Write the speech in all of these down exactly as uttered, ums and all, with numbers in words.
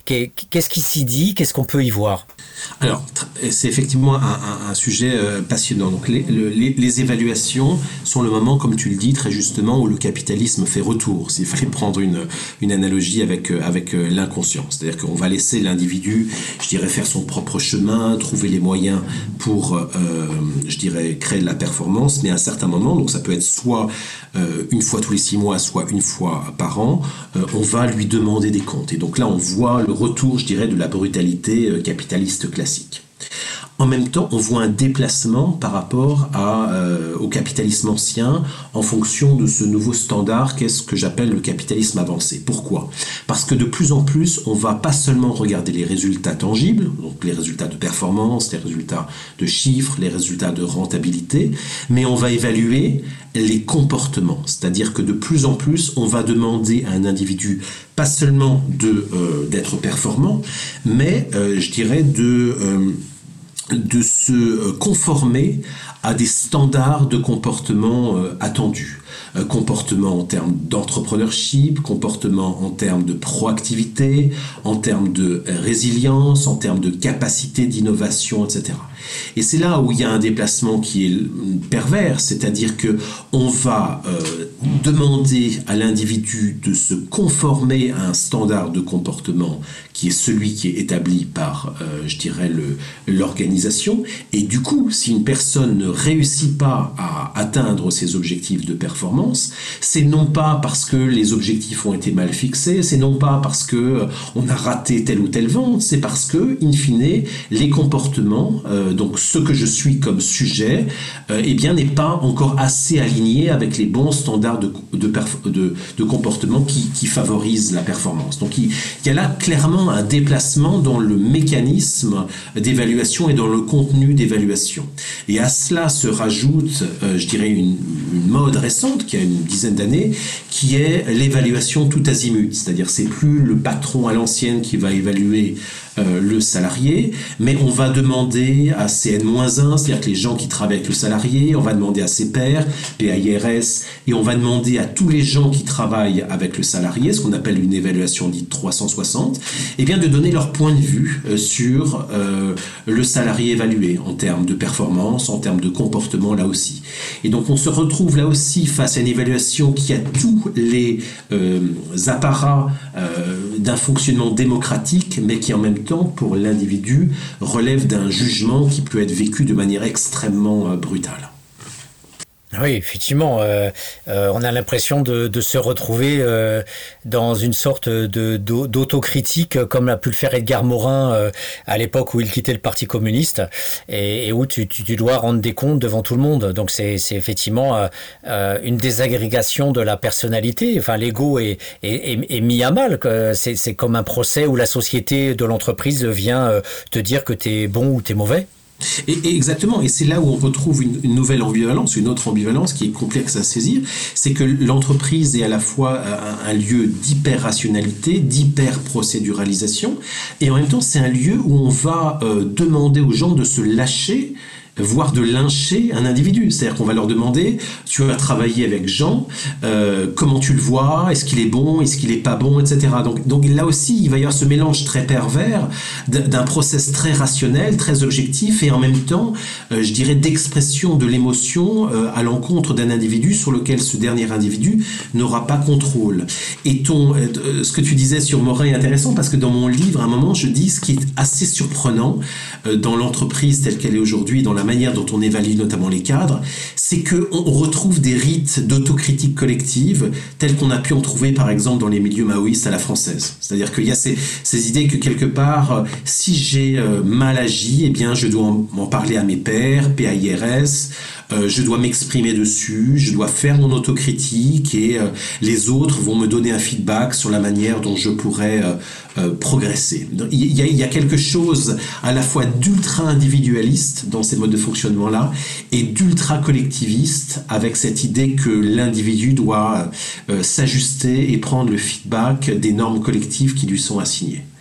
Qu'est-ce qui s'y dit? Qu'est-ce qu'on peut y voir? Alors, c'est effectivement un, un, un sujet euh, passionnant. Donc, les, le, les, les évaluations sont le moment, comme tu le dis très justement, où le capitalisme fait retour. S'il fallait prendre une, une analogie avec, avec euh, l'inconscient. C'est-à-dire qu'on va laisser l'individu, je dirais, faire son propre chemin, trouver les moyens pour, euh, je dirais, créer de la performance, mais à un certain moment, donc ça peut être soit euh, une fois tous les six mois, soit une fois par an, euh, on va lui demander des comptes. Et donc là, on voit le retour, je dirais, de la brutalité euh, capitaliste classique. En même temps, on voit un déplacement par rapport à, euh, au capitalisme ancien en fonction de ce nouveau standard qu'est ce que j'appelle le capitalisme avancé. Pourquoi ? Parce que de plus en plus, on va pas seulement regarder les résultats tangibles, donc les résultats de performance, les résultats de chiffres, les résultats de rentabilité, mais on va évaluer les comportements. C'est-à-dire que de plus en plus, on va demander à un individu pas seulement de, euh, d'être performant, mais euh, je dirais de... Euh, de se conformer à des standards de comportement euh, attendus. Euh, comportement en termes d'entrepreneurship, comportement en termes de proactivité, en termes de résilience, en termes de capacité d'innovation, et cetera. Et c'est là où il y a un déplacement qui est pervers, c'est-à-dire que on va euh, demander à l'individu de se conformer à un standard de comportement qui est celui qui est établi par, euh, je dirais, le, l'organisation. Et du coup, si une personne ne réussit pas à atteindre ses objectifs de performance, c'est non pas parce que les objectifs ont été mal fixés, c'est non pas parce que euh, on a raté telle ou telle vente, c'est parce que, in fine, les comportements, euh, donc ce que je suis comme sujet, euh, eh bien, n'est pas encore assez aligné avec les bons standards de, de, perf- de, de comportement qui, qui favorisent la performance. Donc, il, il y a là clairement un déplacement dans le mécanisme d'évaluation et dans le contenu d'évaluation. Et à cela se rajoute, euh, je dirais, une, une mode récente qui a une dizaine d'années, qui est l'évaluation tout azimut. C'est-à-dire, c'est plus le patron à l'ancienne qui va évaluer euh, le salarié, mais on va demander à C N moins un, c'est-à-dire que les gens qui travaillent avec le salarié, on va demander à ses pairs, P A I R S, et on va demander à tous les gens qui travaillent avec le salarié, ce qu'on appelle une évaluation dite trois cent soixante, et bien de donner leur point de vue euh, sur euh, le salarié évalué en termes de performance, en termes de comportement là aussi. Et donc on se retrouve là aussi face à une évaluation qui a tous les euh, apparats euh, d'un fonctionnement démocratique, mais qui en même temps, pour l'individu, relève d'un jugement qui peut être vécu de manière extrêmement euh, brutale. Oui, effectivement, euh, euh, on a l'impression de, de se retrouver euh, dans une sorte de, d'autocritique, comme l'a pu le faire Edgar Morin euh, à l'époque où il quittait le Parti communiste, et, et où tu, tu, tu dois rendre des comptes devant tout le monde. Donc c'est, c'est effectivement euh, euh, une désagrégation de la personnalité. Enfin, l'ego est, est, est, est mis à mal. C'est, c'est comme un procès où la société de l'entreprise vient euh, te dire que t'es bon ou t'es mauvais. Et, et exactement, et c'est là où on retrouve une, une nouvelle ambivalence, une autre ambivalence qui est complexe à saisir, c'est que l'entreprise est à la fois un, un lieu d'hyper-rationalité, d'hyper-procéduralisation, et en même temps c'est un lieu où on va euh, demander aux gens de se lâcher, voire de lyncher un individu. C'est-à-dire qu'on va leur demander, tu vas travailler avec Jean, euh, comment tu le vois, est-ce qu'il est bon, est-ce qu'il est pas bon, et cetera. Donc, donc là aussi, il va y avoir ce mélange très pervers d'un process très rationnel, très objectif, et en même temps, euh, je dirais, d'expression de l'émotion euh, à l'encontre d'un individu sur lequel ce dernier individu n'aura pas contrôle. Et ton, euh, ce que tu disais sur Morin est intéressant, parce que dans mon livre, à un moment, je dis ce qui est assez surprenant euh, dans l'entreprise telle qu'elle est aujourd'hui, dans la manière dont on évalue notamment les cadres, c'est qu'on retrouve des rites d'autocritique collective tels qu'on a pu en trouver par exemple dans les milieux maoïstes à la française. C'est-à-dire qu'il y a ces, ces idées que quelque part, si j'ai mal agi, eh bien je dois en, en parler à mes pairs, P A I R S, euh, je dois m'exprimer dessus, je dois faire mon autocritique et euh, les autres vont me donner un feedback sur la manière dont je pourrais euh, euh, progresser. Il y, a, il y a quelque chose à la fois d'ultra-individualiste dans ces modes de fonctionnement-là et d'ultra-collectiviste avec cette idée que l'individu doit euh, s'ajuster et prendre le feedback des normes collectives qui lui sont assignées.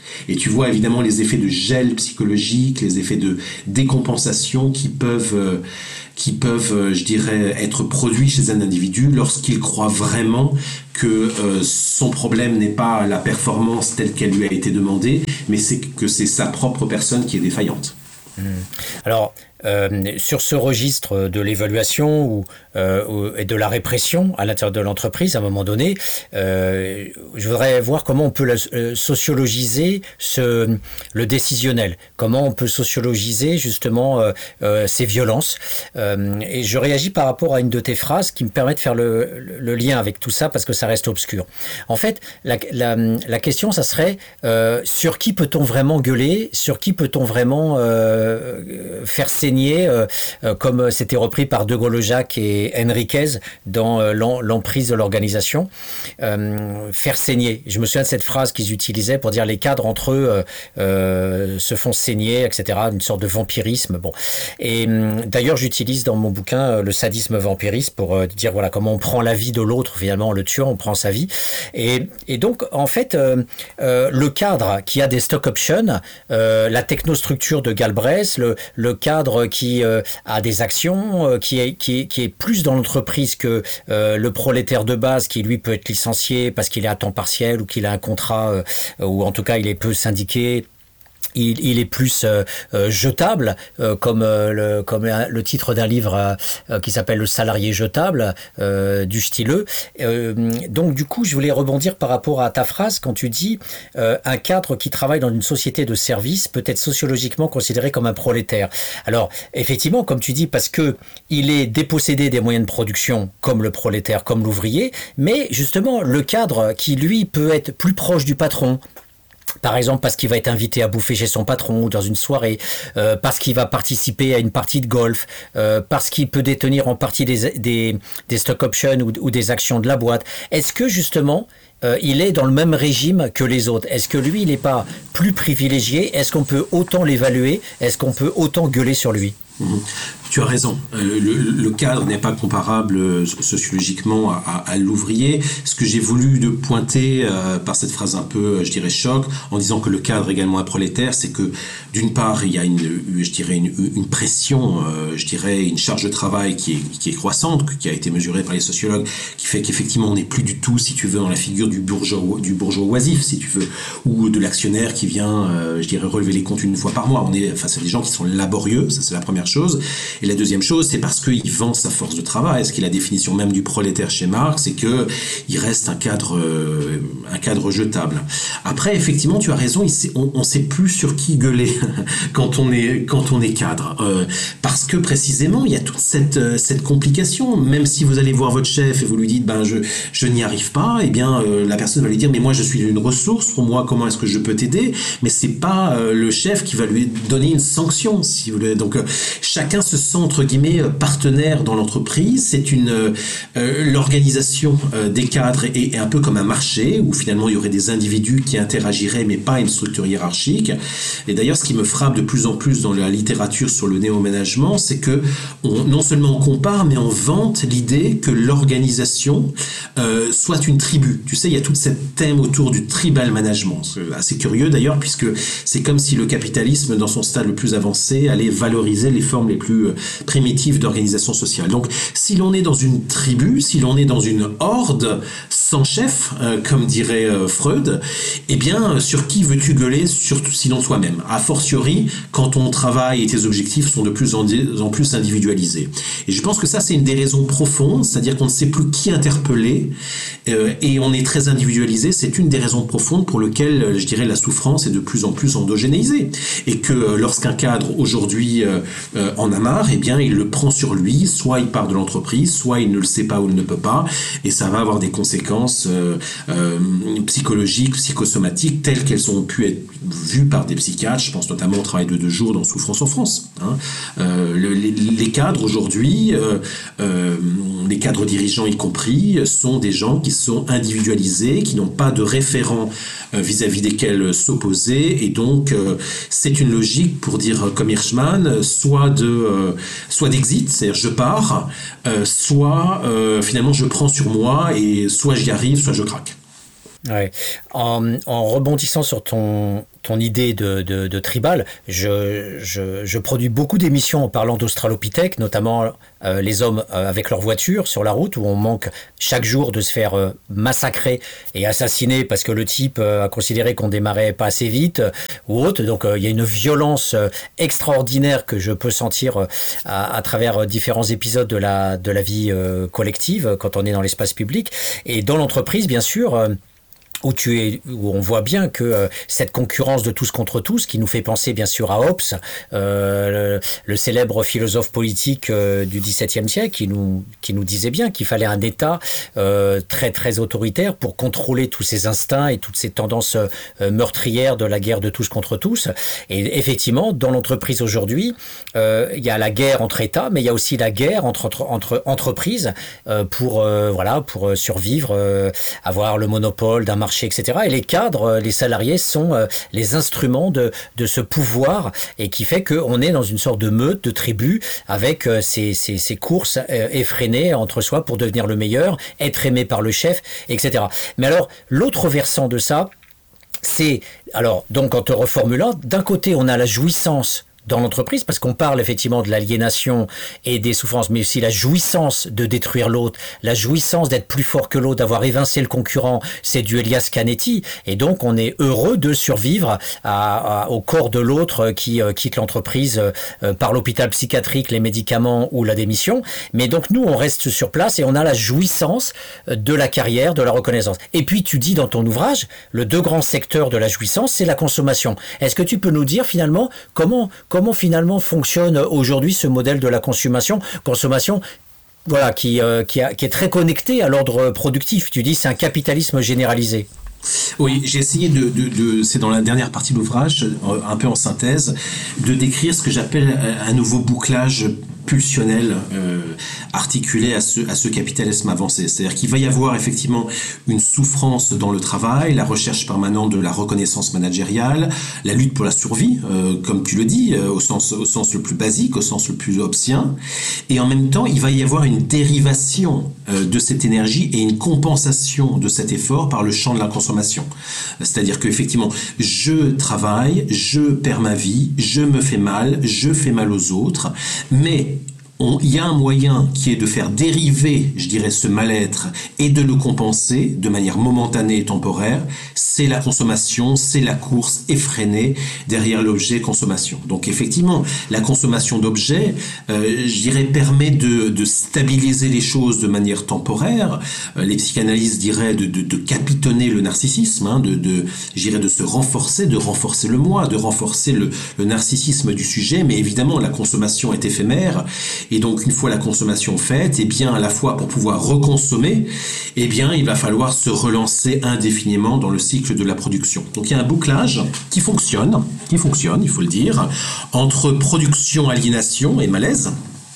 Et tu vois évidemment les effets de gel psychologique, les effets de décompensation qui peuvent, euh, qui peuvent, euh, je dirais, être produits chez un individu lorsqu'il croit vraiment que euh, son problème n'est pas la performance telle qu'elle lui a été demandée, mais c'est que c'est sa propre personne qui est défaillante. Mmh. Alors, euh, sur ce registre de l'évaluation ou, euh, et de la répression à l'intérieur de l'entreprise, à un moment donné, euh, je voudrais voir comment on peut le, euh, sociologiser ce, le décisionnel, comment on peut sociologiser justement euh, euh, ces violences. Euh, et je réagis par rapport à une de tes phrases qui me permet de faire le, le, le lien avec tout ça parce que ça reste obscur. En fait, la, la, la question, ça serait euh, sur qui peut-on vraiment gueuler, sur qui peut-on vraiment euh, faire saigner, euh, euh, comme c'était repris par De Gaulle-Jacques et Henriquez dans euh, l'emprise de l'organisation, euh, faire saigner. Je me souviens de cette phrase qu'ils utilisaient pour dire les cadres entre eux euh, euh, se font saigner, et cetera. Une sorte de vampirisme. Bon. Et euh, d'ailleurs, j'utilise dans mon bouquin euh, le sadisme vampiriste pour euh, dire voilà comment on prend la vie de l'autre finalement en le tuant, on prend sa vie. Et, et donc en fait, euh, euh, le cadre qui a des stock options, euh, la technostructure de Galbraith, le, le cadre qui euh, a des actions, euh, qui, est, qui, est, qui est plus dans l'entreprise que euh, le prolétaire de base qui lui peut être licencié parce qu'il est à temps partiel ou qu'il a un contrat euh, ou en tout cas il est peu syndiqué. Il, il est plus euh, euh, jetable, euh, comme, euh, le, comme le titre d'un livre euh, qui s'appelle Le salarié jetable, euh, du Stilleux. Euh, donc du coup, je voulais rebondir par rapport à ta phrase quand tu dis euh, un cadre qui travaille dans une société de service peut être sociologiquement considéré comme un prolétaire. Alors effectivement, comme tu dis, parce que il est dépossédé des moyens de production comme le prolétaire, comme l'ouvrier, mais justement le cadre qui lui peut être plus proche du patron, par exemple parce qu'il va être invité à bouffer chez son patron ou dans une soirée, euh, parce qu'il va participer à une partie de golf, euh, parce qu'il peut détenir en partie des, des, des stock options ou, ou des actions de la boîte. Est-ce que justement euh, il est dans le même régime que les autres? Est-ce que lui il n'est pas plus privilégié? Est-ce qu'on peut autant l'évaluer? Est-ce qu'on peut autant gueuler sur lui? Mmh. Tu as raison. Euh, le, le cadre n'est pas comparable sociologiquement à, à, à l'ouvrier. Ce que j'ai voulu de pointer euh, par cette phrase un peu, je dirais, choc, en disant que le cadre est également un prolétaire, c'est que d'une part, il y a une, je dirais, une, une pression, euh, je dirais, une charge de travail qui est, qui est croissante, qui a été mesurée par les sociologues, qui fait qu'effectivement, on n'est plus du tout, si tu veux, dans la figure du bourgeois, du bourgeois oisif, si tu veux, ou de l'actionnaire qui vient, euh, je dirais, relever les comptes une fois par mois. On est face à des gens qui sont laborieux, ça c'est la première chose. Et la deuxième chose, c'est parce qu'il vend sa force de travail. Ce qui est la définition même du prolétaire chez Marx, c'est que il reste un cadre, euh, un cadre jetable. Après, effectivement, tu as raison. Il sait, on ne sait plus sur qui gueuler quand on est quand on est cadre, euh, parce que précisément, il y a toute cette cette complication. Même si vous allez voir votre chef et vous lui dites, ben je je n'y arrive pas, eh bien euh, la personne va lui dire, mais moi je suis une ressource pour moi. Comment est-ce que je peux t'aider? Mais c'est pas euh, le chef qui va lui donner une sanction, si vous voulez. Donc euh, chacun se sent entre guillemets partenaire dans l'entreprise. C'est une euh, l'organisation euh, des cadres est, est un peu comme un marché où finalement il y aurait des individus qui interagiraient mais pas une structure hiérarchique. Et d'ailleurs ce qui me frappe de plus en plus dans la littérature sur le néo-management, c'est que on, non seulement on compare mais on vante l'idée que l'organisation euh, soit une tribu. Tu sais, il y a tout ce thème autour du tribal management. C'est assez curieux d'ailleurs puisque c'est comme si le capitalisme dans son stade le plus avancé allait valoriser les formes les plus primitive d'organisation sociale. Donc, si l'on est dans une tribu, si l'on est dans une horde sans chef, euh, comme dirait euh, Freud, eh bien, sur qui veux-tu gueuler, surtout sinon toi-même? A fortiori, quand ton travail et tes objectifs sont de plus en, en plus individualisés. Et je pense que ça, c'est une des raisons profondes, c'est-à-dire qu'on ne sait plus qui interpeller euh, et on est très individualisé. C'est une des raisons profondes pour lesquelles, je dirais, la souffrance est de plus en plus endogénéisée. Et que euh, lorsqu'un cadre, aujourd'hui, euh, euh, en a marre, eh bien, il le prend sur lui, soit il part de l'entreprise, soit il ne le sait pas ou il ne peut pas, et ça va avoir des conséquences euh, euh, psychologiques, psychosomatiques, telles qu'elles ont pu être vues par des psychiatres. Je pense notamment au travail de deux jours dans Souffrance en France. Hein. Euh, le, les, les cadres aujourd'hui, euh, euh, les cadres dirigeants y compris, sont des gens qui sont individualisés, qui n'ont pas de référents euh, vis-à-vis desquels s'opposer, et donc euh, c'est une logique, pour dire comme Hirschman, soit de euh, soit d'exit, c'est-à-dire je pars, euh, soit euh, finalement je prends sur moi et soit j'y arrive, soit je craque. Ouais. En, en rebondissant sur ton, ton idée de, de, de tribal, je, je, je produis beaucoup d'émissions en parlant d'Australopithèque, notamment euh, les hommes euh, avec leur voiture sur la route, où on manque chaque jour de se faire euh, massacrer et assassiner parce que le type euh, a considéré qu'on démarrait pas assez vite euh, ou autre. Donc euh, il y a une violence euh, extraordinaire que je peux sentir euh, à, à travers euh, différents épisodes de la, de la vie euh, collective euh, quand on est dans l'espace public. Et dans l'entreprise, bien sûr, euh, où tu es, où on voit bien que euh, cette concurrence de tous contre tous, qui nous fait penser bien sûr à Hobbes, euh, le, le célèbre philosophe politique euh, du dix-septième siècle, qui nous qui nous disait bien qu'il fallait un État euh, très très autoritaire pour contrôler tous ces instincts et toutes ces tendances euh, meurtrières de la guerre de tous contre tous. Et effectivement, dans l'entreprise aujourd'hui, euh, il y a la guerre entre États, mais il y a aussi la guerre entre entre, entre entreprises euh, pour euh, voilà pour survivre, euh, avoir le monopole d'un marché, et cetera. Et les cadres, les salariés sont euh, les instruments de, de ce pouvoir et qui fait qu'on est dans une sorte de meute, de tribu, avec euh, ces, ces, ces courses euh, effrénées entre soi pour devenir le meilleur, être aimé par le chef, et cetera. Mais alors, l'autre versant de ça, c'est, alors, donc en te reformulant, d'un côté, on a la jouissance dans l'entreprise, parce qu'on parle effectivement de l'aliénation et des souffrances, mais aussi la jouissance de détruire l'autre, la jouissance d'être plus fort que l'autre, d'avoir évincé le concurrent, c'est du Elias Canetti, et donc on est heureux de survivre à, à, au corps de l'autre qui euh, quitte l'entreprise euh, par l'hôpital psychiatrique, les médicaments ou la démission, mais donc nous on reste sur place et on a la jouissance de la carrière, de la reconnaissance. Et puis tu dis dans ton ouvrage, le deux grands secteurs de la jouissance, c'est la consommation. Est-ce que tu peux nous dire finalement comment Comment finalement fonctionne aujourd'hui ce modèle de la consommation, consommation voilà, qui, euh, qui, a, qui est très connecté à l'ordre productif. Tu dis c'est un capitalisme généralisé. Oui, j'ai essayé de, de, de c'est dans la dernière partie de l'ouvrage, un peu en synthèse, de décrire ce que j'appelle un nouveau bouclage pulsionnel euh, articulé à ce, à ce capitalisme avancé. C'est-à-dire qu'il va y avoir effectivement une souffrance dans le travail, la recherche permanente de la reconnaissance managériale, la lutte pour la survie, euh, comme tu le dis, euh, au sens, au sens le plus basique, au sens le plus hobbesien. Et en même temps, il va y avoir une dérivation euh, de cette énergie et une compensation de cet effort par le champ de la consommation. C'est-à-dire qu'effectivement, je travaille, je perds ma vie, je me fais mal, je fais mal aux autres, mais On, il y a un moyen qui est de faire dériver, je dirais, ce mal-être et de le compenser de manière momentanée et temporaire. C'est la consommation, c'est la course effrénée derrière l'objet consommation. Donc effectivement, la consommation d'objets, euh, je dirais, permet de, de stabiliser les choses de manière temporaire. Euh, les psychanalystes diraient de, de, de capitonner le narcissisme, hein, de, de, je dirais, de se renforcer, de renforcer le moi, de renforcer le, le narcissisme du sujet. Mais évidemment, la consommation est éphémère. Et donc, une fois la consommation faite, eh bien, à la fois pour pouvoir reconsommer, eh bien, il va falloir se relancer indéfiniment dans le cycle de la production. Donc, il y a un bouclage qui fonctionne, qui fonctionne, il faut le dire, entre production, aliénation et malaise,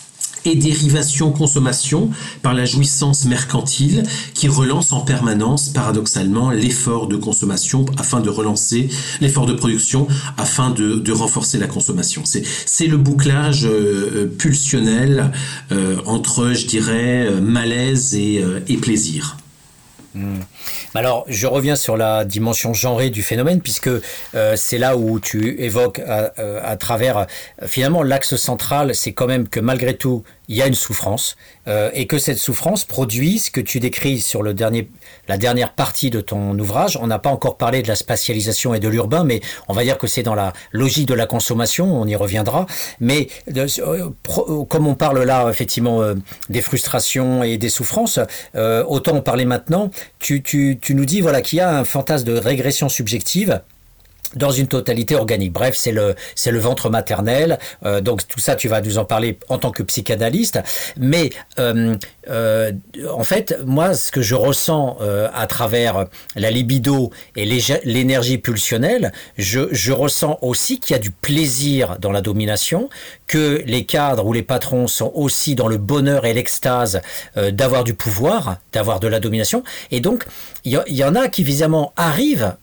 et dérivation consommation par la jouissance mercantile qui relance en permanence, paradoxalement, l'effort de consommation afin de relancer l'effort de production afin de, de renforcer la consommation. C'est, c'est le bouclage euh, pulsionnel euh, entre, je dirais, malaise et, euh, et plaisir. Mmh. Alors, je reviens sur la dimension genrée du phénomène, puisque euh, c'est là où tu évoques à, à travers, euh, finalement, l'axe central, c'est quand même que malgré tout, il y a une souffrance, euh, et que cette souffrance produit ce que tu décris sur le dernier, la dernière partie de ton ouvrage. On n'a pas encore parlé de la spatialisation et de l'urbain, mais on va dire que c'est dans la logique de la consommation, on y reviendra. Mais de, euh, pro, comme on parle là, effectivement, euh, des frustrations et des souffrances, euh, autant en parler maintenant. Tu, tu, tu nous dis voilà, qu'il y a un fantasme de régression subjective dans une totalité organique. Bref, c'est le c'est le ventre maternel. Euh, donc tout ça, tu vas nous en parler en tant que psychanalyste. Mais euh, euh, en fait, moi, ce que je ressens euh, à travers la libido et l'énergie pulsionnelle, je je ressens aussi qu'il y a du plaisir dans la domination, que les cadres ou les patrons sont aussi dans le bonheur et l'extase euh, d'avoir du pouvoir, d'avoir de la domination. Et donc, il y, y en a qui, évidemment, arrivent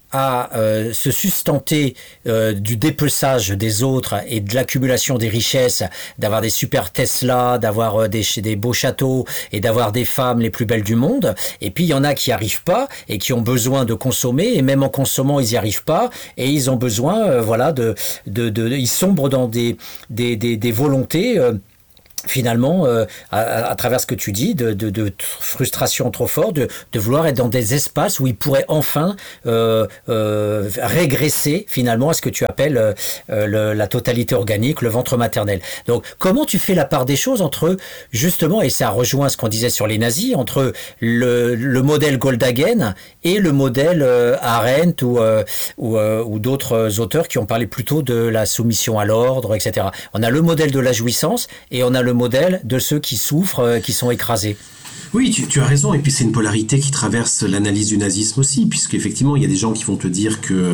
à euh, se sustenter euh, du dépeçage des autres et de l'accumulation des richesses, d'avoir des super Tesla, d'avoir euh, des, des beaux châteaux et d'avoir des femmes les plus belles du monde. Et puis il y en a qui n'y arrivent pas et qui ont besoin de consommer, et même en consommant ils n'y arrivent pas, et ils ont besoin euh, voilà de, de, de, de ils sombrent dans des, des, des, des volontés euh, finalement, euh, à, à travers ce que tu dis, de, de, de frustration trop forte, de, de vouloir être dans des espaces où ils pourraient enfin euh, euh, régresser finalement à ce que tu appelles euh, le, la totalité organique, le ventre maternel. Donc, comment tu fais la part des choses entre, justement, et ça rejoint ce qu'on disait sur les nazis, entre le, le modèle Goldhagen et le modèle euh, Arendt ou, euh, ou, euh, ou d'autres auteurs qui ont parlé plutôt de la soumission à l'ordre, et cetera. On a le modèle de la jouissance et on a le modèle de ceux qui souffrent, euh, qui sont écrasés. Oui, tu, tu as raison, et puis c'est une polarité qui traverse l'analyse du nazisme aussi, puisqu'effectivement, il y a des gens qui vont te dire que,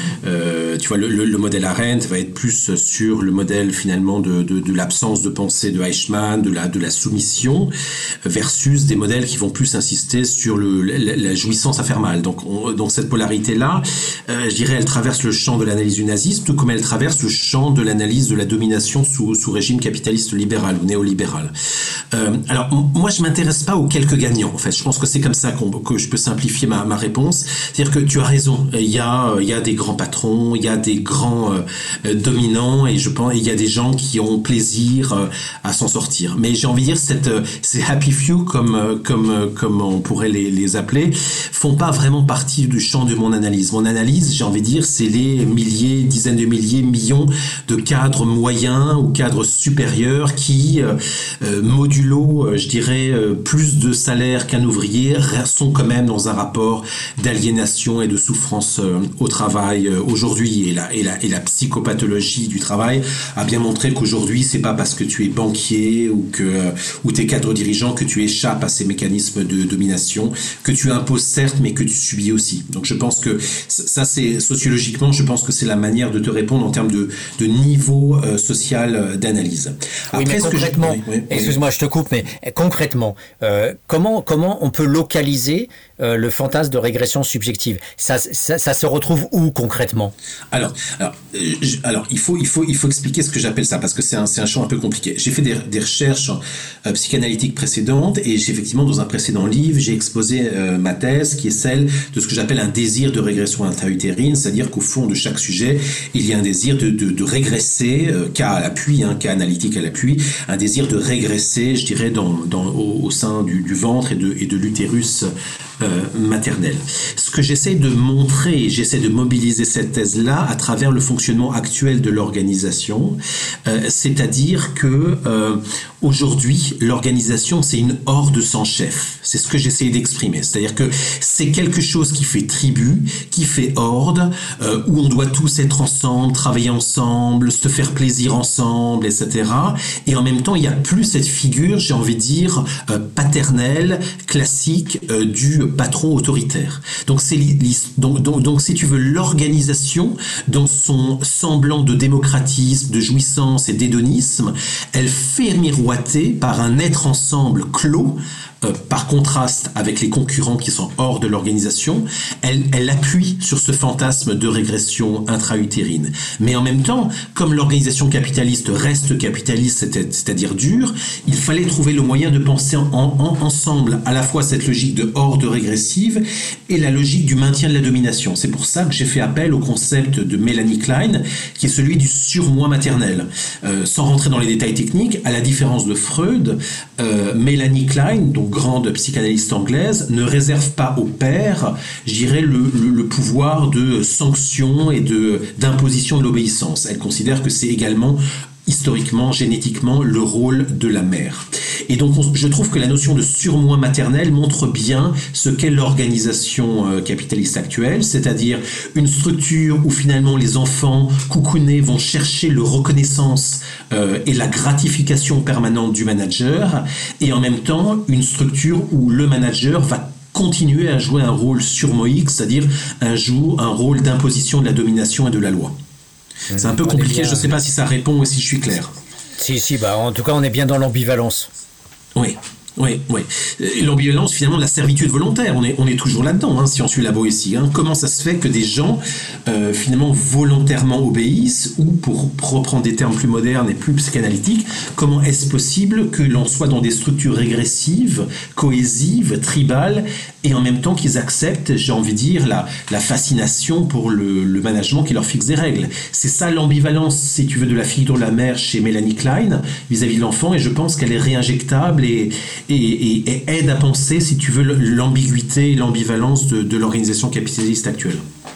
euh, tu vois, le, le, le modèle Arendt va être plus sur le modèle finalement de, de, de l'absence de pensée de Eichmann, de la, de la soumission, versus des modèles qui vont plus insister sur le, la, la jouissance à faire mal. Donc, on, donc cette polarité-là, euh, je dirais, elle traverse le champ de l'analyse du nazisme, tout comme elle traverse le champ de l'analyse de la domination sous, sous régime capitaliste libéral ou néolibéral. Euh, alors, moi, je m'intéresse pas aux quelques gagnants, en fait. Je pense que c'est comme ça qu'on, que je peux simplifier ma, ma réponse. C'est-à-dire que tu as raison. Il y a, il y a des grands patrons, il y a des grands euh, dominants, et je pense, il y a des gens qui ont plaisir euh, à s'en sortir. Mais j'ai envie de dire, cette, euh, ces happy few, comme, euh, comme, euh, comme on pourrait les, les appeler, font pas vraiment partie du champ de mon analyse. Mon analyse, j'ai envie de dire, c'est les milliers, dizaines de milliers, millions de cadres moyens ou cadres supérieurs qui, euh, euh, modulo, euh, je dirais, euh, plus de salaire qu'un ouvrier, sont quand même dans un rapport d'aliénation et de souffrance euh, au travail euh, aujourd'hui. Et la, et, la, et la psychopathologie du travail a bien montré qu'aujourd'hui, c'est pas parce que tu es banquier ou que euh, ou t'es cadre dirigeant que tu échappes à ces mécanismes de domination, que tu imposes certes, mais que tu subis aussi. Donc je pense que ça, c'est sociologiquement, je pense que c'est la manière de te répondre en termes de, de niveau euh, social d'analyse. Après, oui, mais concrètement, je... oui, oui, excuse-moi, oui. je te coupe, mais concrètement, euh, comment comment on peut localiser euh, le fantasme de régression subjective? Ça, ça, ça se retrouve où concrètement? Alors, alors, euh, je, alors, il faut il faut il faut expliquer ce que j'appelle ça, parce que c'est un c'est un champ un peu compliqué. J'ai fait des, des recherches euh, psychanalytiques précédentes, et j'ai, effectivement dans un précédent livre, j'ai exposé euh, ma thèse qui est celle de ce que j'appelle un désir de régression intra-utérine, c'est-à-dire qu'au fond de chaque sujet, il y a un désir de de, de régresser, euh, cas à l'appui, hein, cas analytique à l'appui, un désir de régresser, je dirais, dans dans au, au sein du, du ventre et de et de l'utérus euh, maternel. Ce que j'essaie de montrer, j'essaie de mobiliser cette thèse-là à travers le fonctionnement actuel de l'organisation, euh, c'est-à-dire que euh, aujourd'hui, l'organisation, c'est une horde sans chef. C'est ce que j'essaie d'exprimer. C'est-à-dire que c'est quelque chose qui fait tribu, qui fait horde, euh, où on doit tous être ensemble, travailler ensemble, se faire plaisir ensemble, et cetera. Et en même temps, il n'y a plus cette figure, j'ai envie de dire, euh, paternelle, classique, euh, du patron autoritaire. Donc, c'est donc, donc, donc, si tu veux, l'organisation, dans son semblant de démocratisme, de jouissance et d'hédonisme, elle fait miroiter par un être ensemble clos, Euh, par contraste avec les concurrents qui sont hors de l'organisation, elle, elle appuie sur ce fantasme de régression intra-utérine. Mais en même temps, comme l'organisation capitaliste reste capitaliste, c'est-à-dire dure, il fallait trouver le moyen de penser en, en, ensemble à la fois cette logique de horde régressive et la logique du maintien de la domination. C'est pour ça que j'ai fait appel au concept de Melanie Klein, qui est celui du surmoi maternel. Euh, sans rentrer dans les détails techniques, à la différence de Freud, euh, Melanie Klein, donc grande psychanalyste anglaise, ne réserve pas au père, je dirais, le, le, le pouvoir de sanction et de, d'imposition de l'obéissance. Elle considère que c'est également historiquement, génétiquement, le rôle de la mère. Et donc, on, je trouve que la notion de surmoi maternel montre bien ce qu'est l'organisation euh, capitaliste actuelle, c'est-à-dire une structure où finalement les enfants coucounés vont chercher le reconnaissance euh, et la gratification permanente du manager, et en même temps, une structure où le manager va continuer à jouer un rôle surmoïque, c'est-à-dire un, joue un rôle d'imposition de la domination et de la loi. C'est un peu compliqué, je ne sais pas si ça répond ou si je suis clair. Si, si, bah en tout cas, on est bien dans l'ambivalence. Oui. Oui, oui. L'ambivalence, finalement, de la servitude volontaire, on est, on est toujours là-dedans, hein, si on suit la Boétie. Hein. Comment ça se fait que des gens, euh, finalement, volontairement obéissent, ou pour reprendre des termes plus modernes et plus psychanalytiques, comment est-ce possible que l'on soit dans des structures régressives, cohésives, tribales, et en même temps qu'ils acceptent, j'ai envie de dire, la, la fascination pour le, le management qui leur fixe des règles. C'est ça l'ambivalence, si tu veux, de la figure de la mère chez Mélanie Klein, vis-à-vis de l'enfant, et je pense qu'elle est réinjectable et Et, et, et aide à penser, si tu veux, l'ambiguïté et l'ambivalence de, de l'organisation capitaliste actuelle.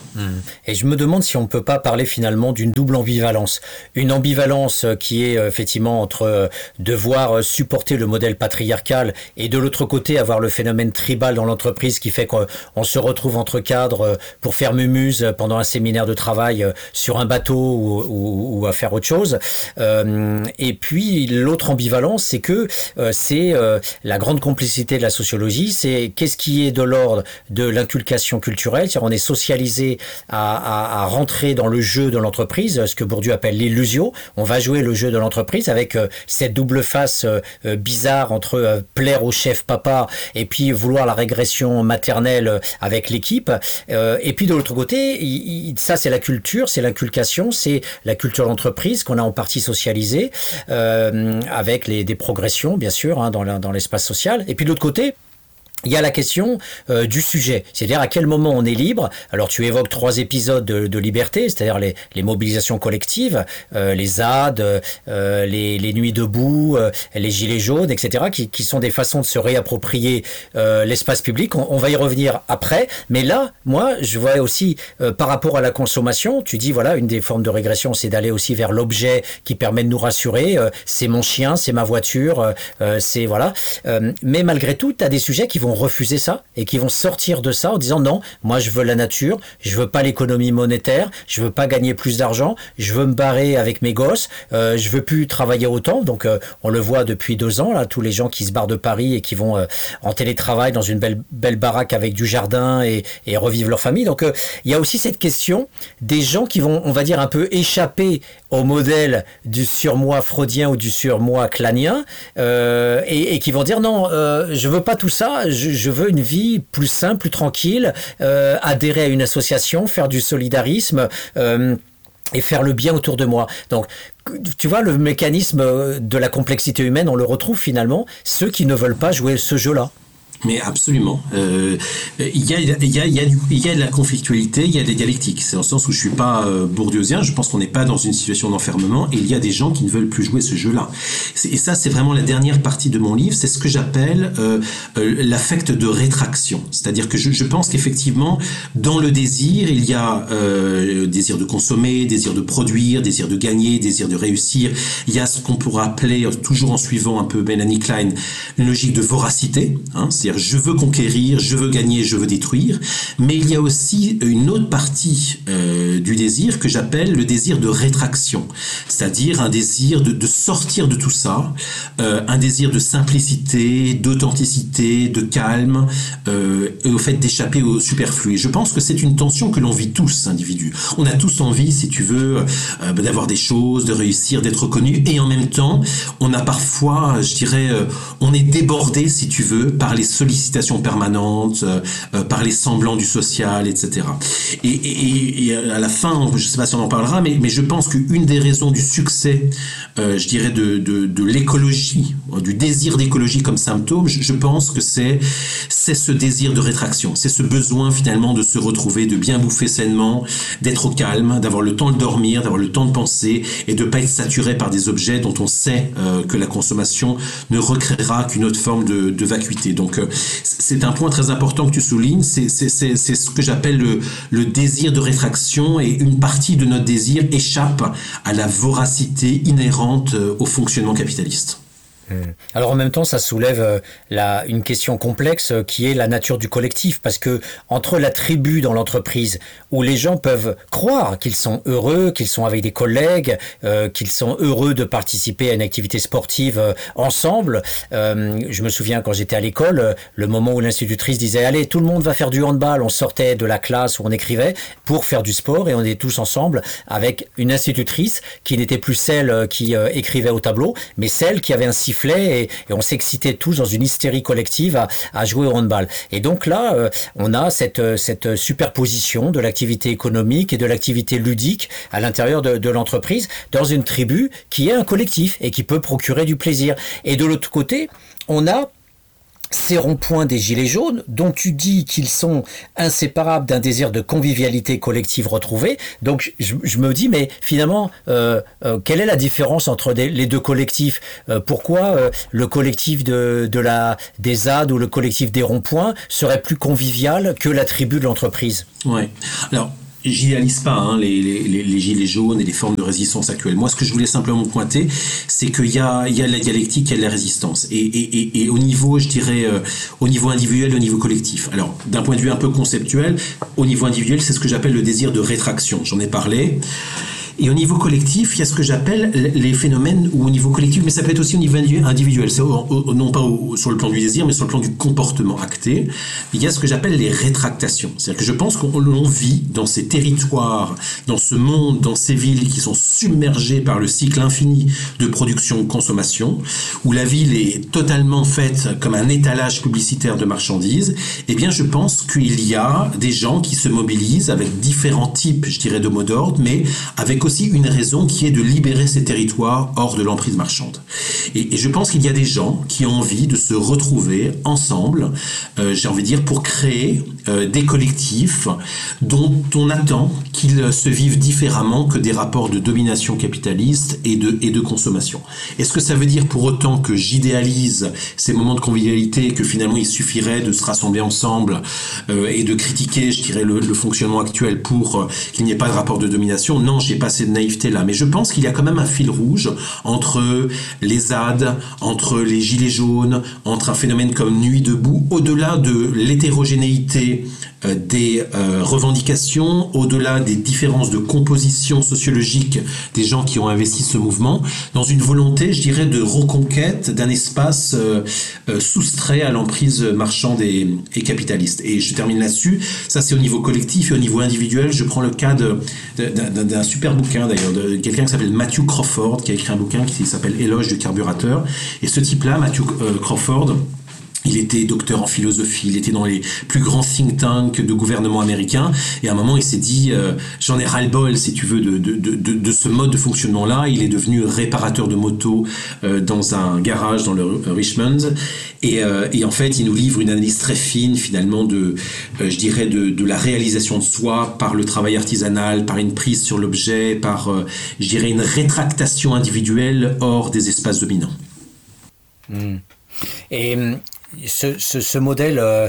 Et je me demande si on ne peut pas parler finalement d'une double ambivalence. Une ambivalence qui est effectivement entre devoir supporter le modèle patriarcal et de l'autre côté avoir le phénomène tribal dans l'entreprise qui fait qu'on se retrouve entre cadres pour faire mumuse pendant un séminaire de travail sur un bateau ou, ou, ou à faire autre chose. Euh, et puis l'autre ambivalence, c'est que euh, c'est euh, la grande complicité de la sociologie, c'est qu'est-ce qui est de l'ordre de l'inculcation culturelle, c'est-à-dire on est socialisé À, à, à rentrer dans le jeu de l'entreprise, ce que Bourdieu appelle l'illusion. On va jouer le jeu de l'entreprise avec euh, cette double face euh, euh, bizarre entre euh, plaire au chef papa et puis vouloir la régression maternelle euh, avec l'équipe. Euh, et puis de l'autre côté, il, il, ça c'est la culture, c'est l'inculcation, c'est la culture d'entreprise qu'on a en partie socialisée euh, avec les, des progressions bien sûr hein, dans, la, dans l'espace social. Et puis de l'autre côté, il y a la question euh, du sujet, c'est-à-dire à quel moment on est libre. Alors tu évoques trois épisodes de, de liberté, c'est-à-dire les, les mobilisations collectives, euh, les Z A D, euh, les, les nuits debout, euh, les gilets jaunes, et cetera, qui, qui sont des façons de se réapproprier euh, l'espace public. On, on va y revenir après, mais là, moi, je vois aussi euh, par rapport à la consommation, tu dis voilà, une des formes de régression, c'est d'aller aussi vers l'objet qui permet de nous rassurer. Euh, c'est mon chien, c'est ma voiture, euh, c'est voilà. Euh, mais malgré tout, tu as des sujets qui vont refuser ça et qui vont sortir de ça en disant non, moi je veux la nature, je veux pas l'économie monétaire, je veux pas gagner plus d'argent, je veux me barrer avec mes gosses, euh, je veux plus travailler autant. Donc euh, on le voit depuis deux ans là, tous les gens qui se barrent de Paris et qui vont euh, en télétravail dans une belle belle baraque avec du jardin et, et revivre leur famille. Donc il euh, y a aussi cette question des gens qui vont, on va dire, un peu échapper au modèle du surmoi freudien ou du surmoi clanien euh, et, et qui vont dire non, euh, je veux pas tout ça, je, je veux une vie plus simple, plus tranquille, euh, adhérer à une association, faire du solidarisme euh, et faire le bien autour de moi. Donc tu vois, le mécanisme de la complexité humaine, on le retrouve finalement, ceux qui ne veulent pas jouer ce jeu-là. Mais absolument. Euh, il y a, il y a, il y a, il y a de la conflictualité, il y a des dialectiques. C'est dans le sens où je suis pas euh, bourdieusien, je pense qu'on n'est pas dans une situation d'enfermement, et il y a des gens qui ne veulent plus jouer ce jeu-là. C'est, et ça, c'est vraiment la dernière partie de mon livre, c'est ce que j'appelle euh, euh, l'affect de rétraction. C'est-à-dire que je, je pense qu'effectivement, dans le désir, il y a euh, désir de consommer, désir de produire, désir de gagner, désir de réussir. Il y a ce qu'on pourrait appeler, toujours en suivant un peu Mélanie Klein, une logique de voracité, hein, c'est c'est-à-dire je veux conquérir, je veux gagner, je veux détruire, mais il y a aussi une autre partie euh, du désir que j'appelle le désir de rétraction, c'est-à-dire un désir de, de sortir de tout ça, euh, un désir de simplicité, d'authenticité, de calme, euh, et au fait d'échapper au superflu. Et je pense que c'est une tension que l'on vit tous, individus. On a tous envie, si tu veux, euh, d'avoir des choses, de réussir, d'être reconnu, et en même temps, on a parfois, je dirais, euh, on est débordé, si tu veux, par les sollicitations permanentes, euh, par les semblants du social, et cetera. Et, et, et à la fin, je ne sais pas si on en parlera, mais, mais je pense qu'une des raisons du succès, euh, je dirais, de, de, de l'écologie, du désir d'écologie comme symptôme, je, je pense que c'est, c'est ce désir de rétraction, c'est ce besoin finalement de se retrouver, de bien bouffer sainement, d'être au calme, d'avoir le temps de dormir, d'avoir le temps de penser et de ne pas être saturé par des objets dont on sait euh, que la consommation ne recréera qu'une autre forme de, de vacuité. Donc, euh, c'est un point très important que tu soulignes, c'est, c'est, c'est, c'est ce que j'appelle le, le désir de rétraction, et une partie de notre désir échappe à la voracité inhérente au fonctionnement capitaliste. Alors en même temps, ça soulève euh, la, une question complexe euh, qui est la nature du collectif, parce que entre la tribu dans l'entreprise, où les gens peuvent croire qu'ils sont heureux, qu'ils sont avec des collègues, euh, qu'ils sont heureux de participer à une activité sportive euh, ensemble. Euh, je me souviens quand j'étais à l'école, euh, le moment où l'institutrice disait « Allez, tout le monde va faire du handball », on sortait de la classe où on écrivait pour faire du sport, et on était tous ensemble avec une institutrice qui n'était plus celle qui euh, écrivait au tableau, mais celle qui avait un sifflet sifflait et, et on s'excitait tous dans une hystérie collective à, à jouer au handball. Et donc là, euh, on a cette, cette superposition de l'activité économique et de l'activité ludique à l'intérieur de, de l'entreprise dans une tribu qui est un collectif et qui peut procurer du plaisir. Et de l'autre côté, on a ces ronds-points des gilets jaunes, dont tu dis qu'ils sont inséparables d'un désir de convivialité collective retrouvée. Donc je, je me dis, mais finalement, euh, euh, quelle est la différence entre des, les deux collectifs ? euh, Pourquoi euh, le collectif de, de la, des Z A D ou le collectif des ronds-points serait plus convivial que la tribu de l'entreprise ? Ouais. Alors, j'idéalise pas hein, les, les, les gilets jaunes et les formes de résistance actuelles. Moi, ce que je voulais simplement pointer, c'est qu'il y a, il y a la dialectique, il y a la résistance. Et, et, et, et au niveau, je dirais, euh, au niveau individuel et au niveau collectif. Alors, d'un point de vue un peu conceptuel, au niveau individuel, c'est ce que j'appelle le désir de rétraction. J'en ai parlé. Et au niveau collectif, il y a ce que j'appelle les phénomènes, ou au niveau collectif, mais ça peut être aussi au niveau individuel, c'est au, au, non pas au, sur le plan du désir, mais sur le plan du comportement acté. Il y a ce que j'appelle les rétractations. C'est-à-dire que je pense qu'on vit dans ces territoires, dans ce monde, dans ces villes qui sont submergées par le cycle infini de production-consommation, où la ville est totalement faite comme un étalage publicitaire de marchandises. Eh bien, je pense qu'il y a des gens qui se mobilisent avec différents types, je dirais, de mots d'ordre, mais avec aussi une raison qui est de libérer ces territoires hors de l'emprise marchande. Et, et je pense qu'il y a des gens qui ont envie de se retrouver ensemble, euh, j'ai envie de dire, pour créer euh, des collectifs dont on attend qu'ils se vivent différemment que des rapports de domination capitaliste et de, et de consommation. Est-ce que ça veut dire pour autant que j'idéalise ces moments de convivialité, que finalement il suffirait de se rassembler ensemble euh, et de critiquer, je dirais, le, le fonctionnement actuel pour euh, qu'il n'y ait pas de rapport de domination ? Non, j'ai pas cette naïveté là, mais je pense qu'il y a quand même un fil rouge entre les Z A D, entre les gilets jaunes, entre un phénomène comme Nuit debout, au-delà de l'hétérogénéité euh, des euh, revendications, au-delà des différences de composition sociologique des gens qui ont investi ce mouvement, dans une volonté, je dirais, de reconquête d'un espace euh, euh, soustrait à l'emprise marchande et, et capitaliste. Et je termine là-dessus, ça c'est au niveau collectif, et au niveau individuel, je prends le cas de, de, d'un, d'un super bouquin d'ailleurs, de quelqu'un qui s'appelle Matthew Crawford, qui a écrit un bouquin qui s'appelle Éloge du carburateur. Et ce type-là, Matthew euh, Crawford, il était docteur en philosophie, il était dans les plus grands think tanks de gouvernement américain, et à un moment il s'est dit euh, j'en ai ras-le-bol si tu veux de, de, de, de ce mode de fonctionnement-là. Il est devenu réparateur de motos euh, dans un garage dans le Richmond, et, euh, et en fait il nous livre une analyse très fine finalement de, euh, je dirais, de, de la réalisation de soi par le travail artisanal, par une prise sur l'objet, par, euh, je dirais, une rétractation individuelle hors des espaces dominants. Mmh. Et Ce, ce, ce modèle euh,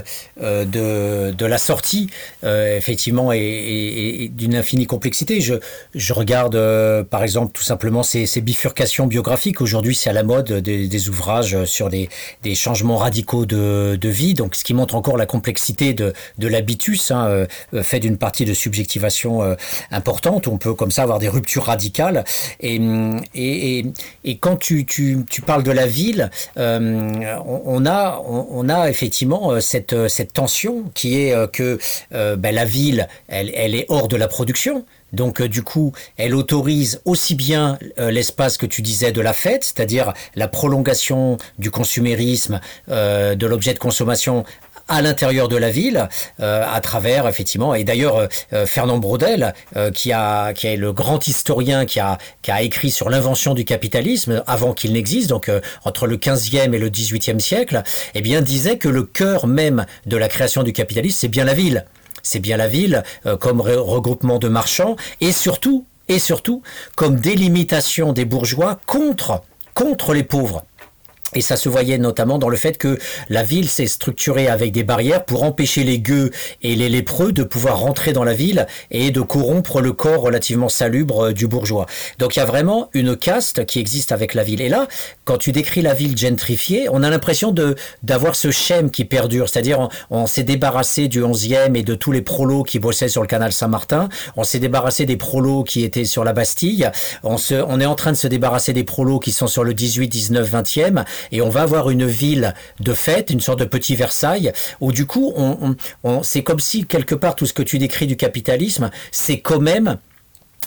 de, de la sortie, euh, effectivement, est, est, est d'une infinie complexité. Je, je regarde, euh, par exemple, tout simplement ces, ces bifurcations biographiques. Aujourd'hui, c'est à la mode des, des ouvrages sur des, des changements radicaux de, de vie, donc ce qui montre encore la complexité de, de l'habitus, hein, euh, fait d'une partie de subjectivation euh, importante. On peut comme ça avoir des ruptures radicales. Et, et, et, et quand tu, tu, tu parles de la ville, euh, on, on a... On, on a effectivement cette, cette tension qui est que euh, ben, la ville, elle, elle est hors de la production. Donc euh, du coup, elle autorise aussi bien euh, l'espace que tu disais de la fête, c'est-à-dire la prolongation du consumérisme, euh, de l'objet de consommation à l'intérieur de la ville, euh, à travers effectivement, et d'ailleurs euh, Fernand Braudel, euh, qui a qui est le grand historien qui a qui a écrit sur l'invention du capitalisme avant qu'il n'existe, donc euh, entre le quinzième et le dix-huitième siècle, eh bien disait que le cœur même de la création du capitalisme, c'est bien la ville, c'est bien la ville euh, comme re- regroupement de marchands et surtout et surtout comme délimitation des bourgeois contre contre les pauvres. Et ça se voyait notamment dans le fait que la ville s'est structurée avec des barrières pour empêcher les gueux et les lépreux de pouvoir rentrer dans la ville et de corrompre le corps relativement salubre du bourgeois. Donc il y a vraiment une caste qui existe avec la ville. Et là, quand tu décris la ville gentrifiée, on a l'impression de d'avoir ce schème qui perdure. C'est-à-dire on, on s'est débarrassé du onzième et de tous les prolos qui bossaient sur le canal Saint-Martin. On s'est débarrassé des prolos qui étaient sur la Bastille. On, se, on est en train de se débarrasser des prolos qui sont sur le dix-huit, dix-neuf, vingtième. Et on va avoir une ville de fête, une sorte de petit Versailles, où du coup, on, on, on, c'est comme si, quelque part, tout ce que tu décris du capitalisme, c'est quand même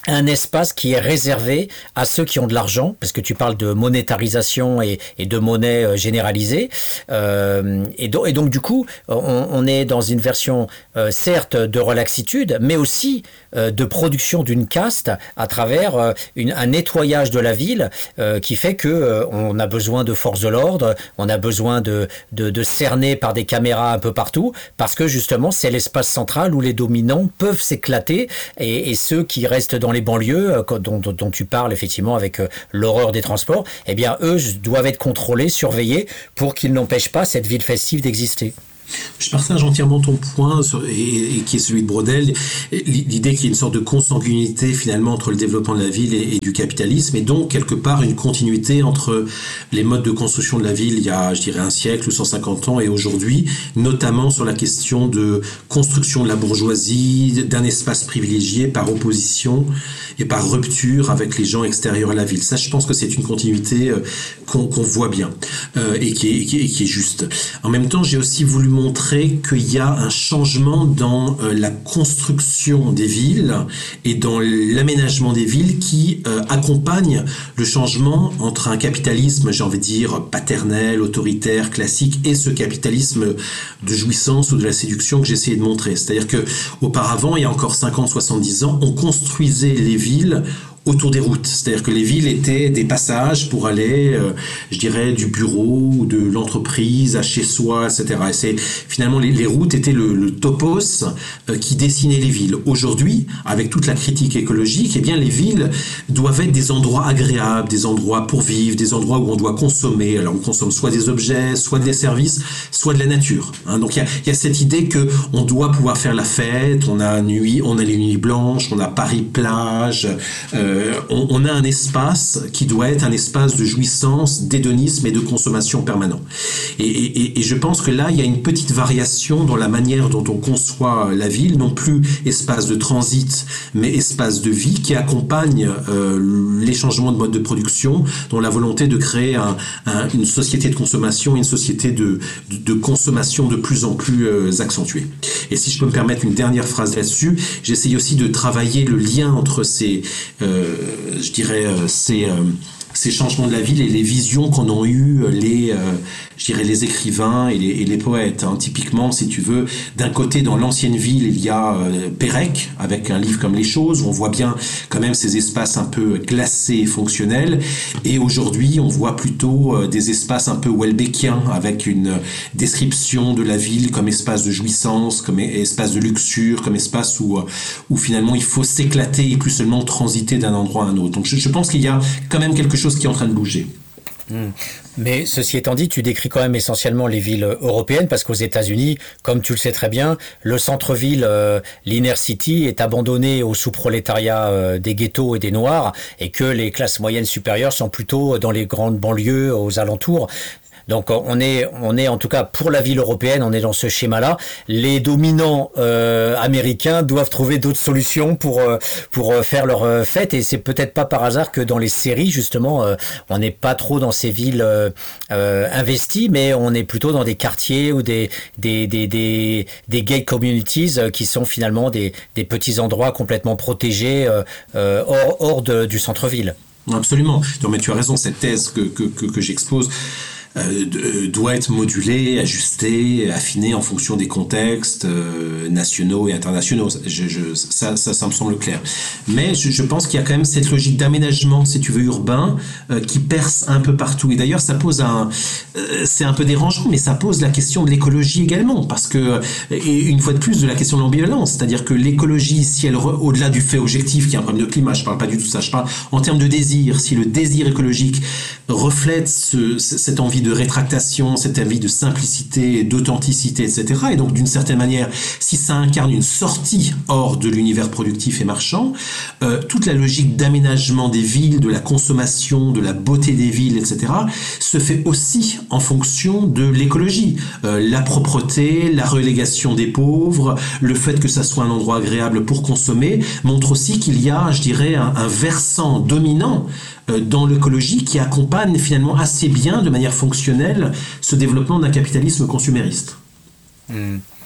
un espace qui est réservé à ceux qui ont de l'argent, parce que tu parles de monétarisation et, et de monnaie euh, généralisée. Euh, et, do- et donc, du coup, on, on est dans une version, euh, certes, de relaxitude, mais aussi euh, de production d'une caste à travers euh, une, un nettoyage de la ville euh, qui fait que euh, on a besoin de forces de l'ordre, on a besoin de, de, de cerner par des caméras un peu partout, parce que justement, c'est l'espace central où les dominants peuvent s'éclater et, et ceux qui restent dans les banlieues, dont, dont, dont tu parles effectivement avec euh, l'horreur des transports, eh bien eux doivent être contrôlés, surveillés pour qu'ils n'empêchent pas cette ville festive d'exister. Je partage entièrement ton point sur, et, et qui est celui de Braudel, l'idée qu'il y a une sorte de consanguinité finalement entre le développement de la ville et, et du capitalisme, et donc quelque part une continuité entre les modes de construction de la ville il y a, je dirais, un siècle ou cent cinquante ans et aujourd'hui, notamment sur la question de construction de la bourgeoisie, d'un espace privilégié par opposition et par rupture avec les gens extérieurs à la ville. Ça, je pense que c'est une continuité euh, qu'on, qu'on voit bien euh, et, qui est, qui est, qui est juste. En même temps, j'ai aussi voulu montrer qu'il y a un changement dans euh, la construction des villes et dans l'aménagement des villes qui euh, accompagne le changement entre un capitalisme, j'ai envie de dire, paternel, autoritaire, classique, et ce capitalisme de jouissance ou de la séduction que j'ai essayé de montrer. C'est-à-dire que auparavant, il y a encore cinquante, soixante-dix ans, on construisait les villes autour des routes. C'est-à-dire que les villes étaient des passages pour aller, euh, je dirais, du bureau ou de l'entreprise à chez soi, et cetera. Et c'est, finalement, les, les routes étaient le, le topos euh, qui dessinait les villes. Aujourd'hui, avec toute la critique écologique, eh bien, les villes doivent être des endroits agréables, des endroits pour vivre, des endroits où on doit consommer. Alors, on consomme soit des objets, soit des services, soit de la nature. Hein. Donc, il y a, il y a cette idée que on doit pouvoir faire la fête. On a nuit, on a les nuits blanches, on a Paris-Plage, euh, Euh, on, on a un espace qui doit être un espace de jouissance, d'hédonisme et de consommation permanent. Et, et, et je pense que là, il y a une petite variation dans la manière dont on conçoit la ville, non plus espace de transit, mais espace de vie qui accompagne euh, les changements de mode de production, dont la volonté de créer un, un, une société de consommation, une société de, de, de consommation de plus en plus euh, accentuée. Et si je peux me permettre une dernière phrase là-dessus, j'essaye aussi de travailler le lien entre ces... Euh, Euh, je dirais, euh, ces, euh, ces changements de la ville et les visions qu'en ont eu les, euh, je dirais, les écrivains et les, et les poètes. Hein. Typiquement, si tu veux, d'un côté, dans l'ancienne ville, il y a euh, Pérec, avec un livre comme Les Choses, où on voit bien quand même ces espaces un peu glacés et fonctionnels. Et aujourd'hui, on voit plutôt euh, des espaces un peu Houellebecquiens, avec une description de la ville comme espace de jouissance, comme espace de luxure, comme espace où, où finalement il faut s'éclater et plus seulement transiter d'un endroit à un autre. Donc je, je pense qu'il y a quand même quelque chose qui est en train de bouger. Mmh. Mais ceci étant dit, tu décris quand même essentiellement les villes européennes parce qu'aux États-Unis, comme tu le sais très bien, le centre-ville, euh, l'inner city, est abandonné au sous-prolétariat euh, des ghettos et des noirs et que les classes moyennes supérieures sont plutôt dans les grandes banlieues aux alentours. Donc on est, on est en tout cas pour la ville européenne, on est dans ce schéma-là. Les dominants euh, américains doivent trouver d'autres solutions pour euh, pour faire leur euh, fête et c'est peut-être pas par hasard que dans les séries justement, euh, on n'est pas trop dans ces villes euh, euh, investies, mais on est plutôt dans des quartiers ou des des des des, des gay communities euh, qui sont finalement des des petits endroits complètement protégés euh, euh, hors hors de, du centre-ville. Absolument. Non, mais tu as raison. Cette thèse que que que, que j'expose Euh, doit être modulé, ajusté, affiné en fonction des contextes euh, nationaux et internationaux. Je, je, ça, ça, ça me semble clair. Mais je, je pense qu'il y a quand même cette logique d'aménagement, si tu veux, urbain, euh, qui perce un peu partout. Et d'ailleurs, ça pose un, euh, c'est un peu dérangeant, mais ça pose la question de l'écologie également, parce que, et une fois de plus, de la question de l'ambivalence, c'est-à-dire que l'écologie, si elle, au-delà du fait objectif, qui est un problème de climat, je parle pas du tout de ça, je parle en termes de désir, si le désir écologique reflète ce, cette envie de rétractation, cette envie de simplicité, d'authenticité, et cetera. Et donc, d'une certaine manière, si ça incarne une sortie hors de l'univers productif et marchand, euh, toute la logique d'aménagement des villes, de la consommation, de la beauté des villes, et cetera, se fait aussi en fonction de l'écologie. Euh, la propreté, la relégation des pauvres, le fait que ça soit un endroit agréable pour consommer, montre aussi qu'il y a, je dirais, un, un versant dominant dans l'écologie qui accompagne finalement assez bien, de manière fonctionnelle, ce développement d'un capitalisme consumériste. Mmh.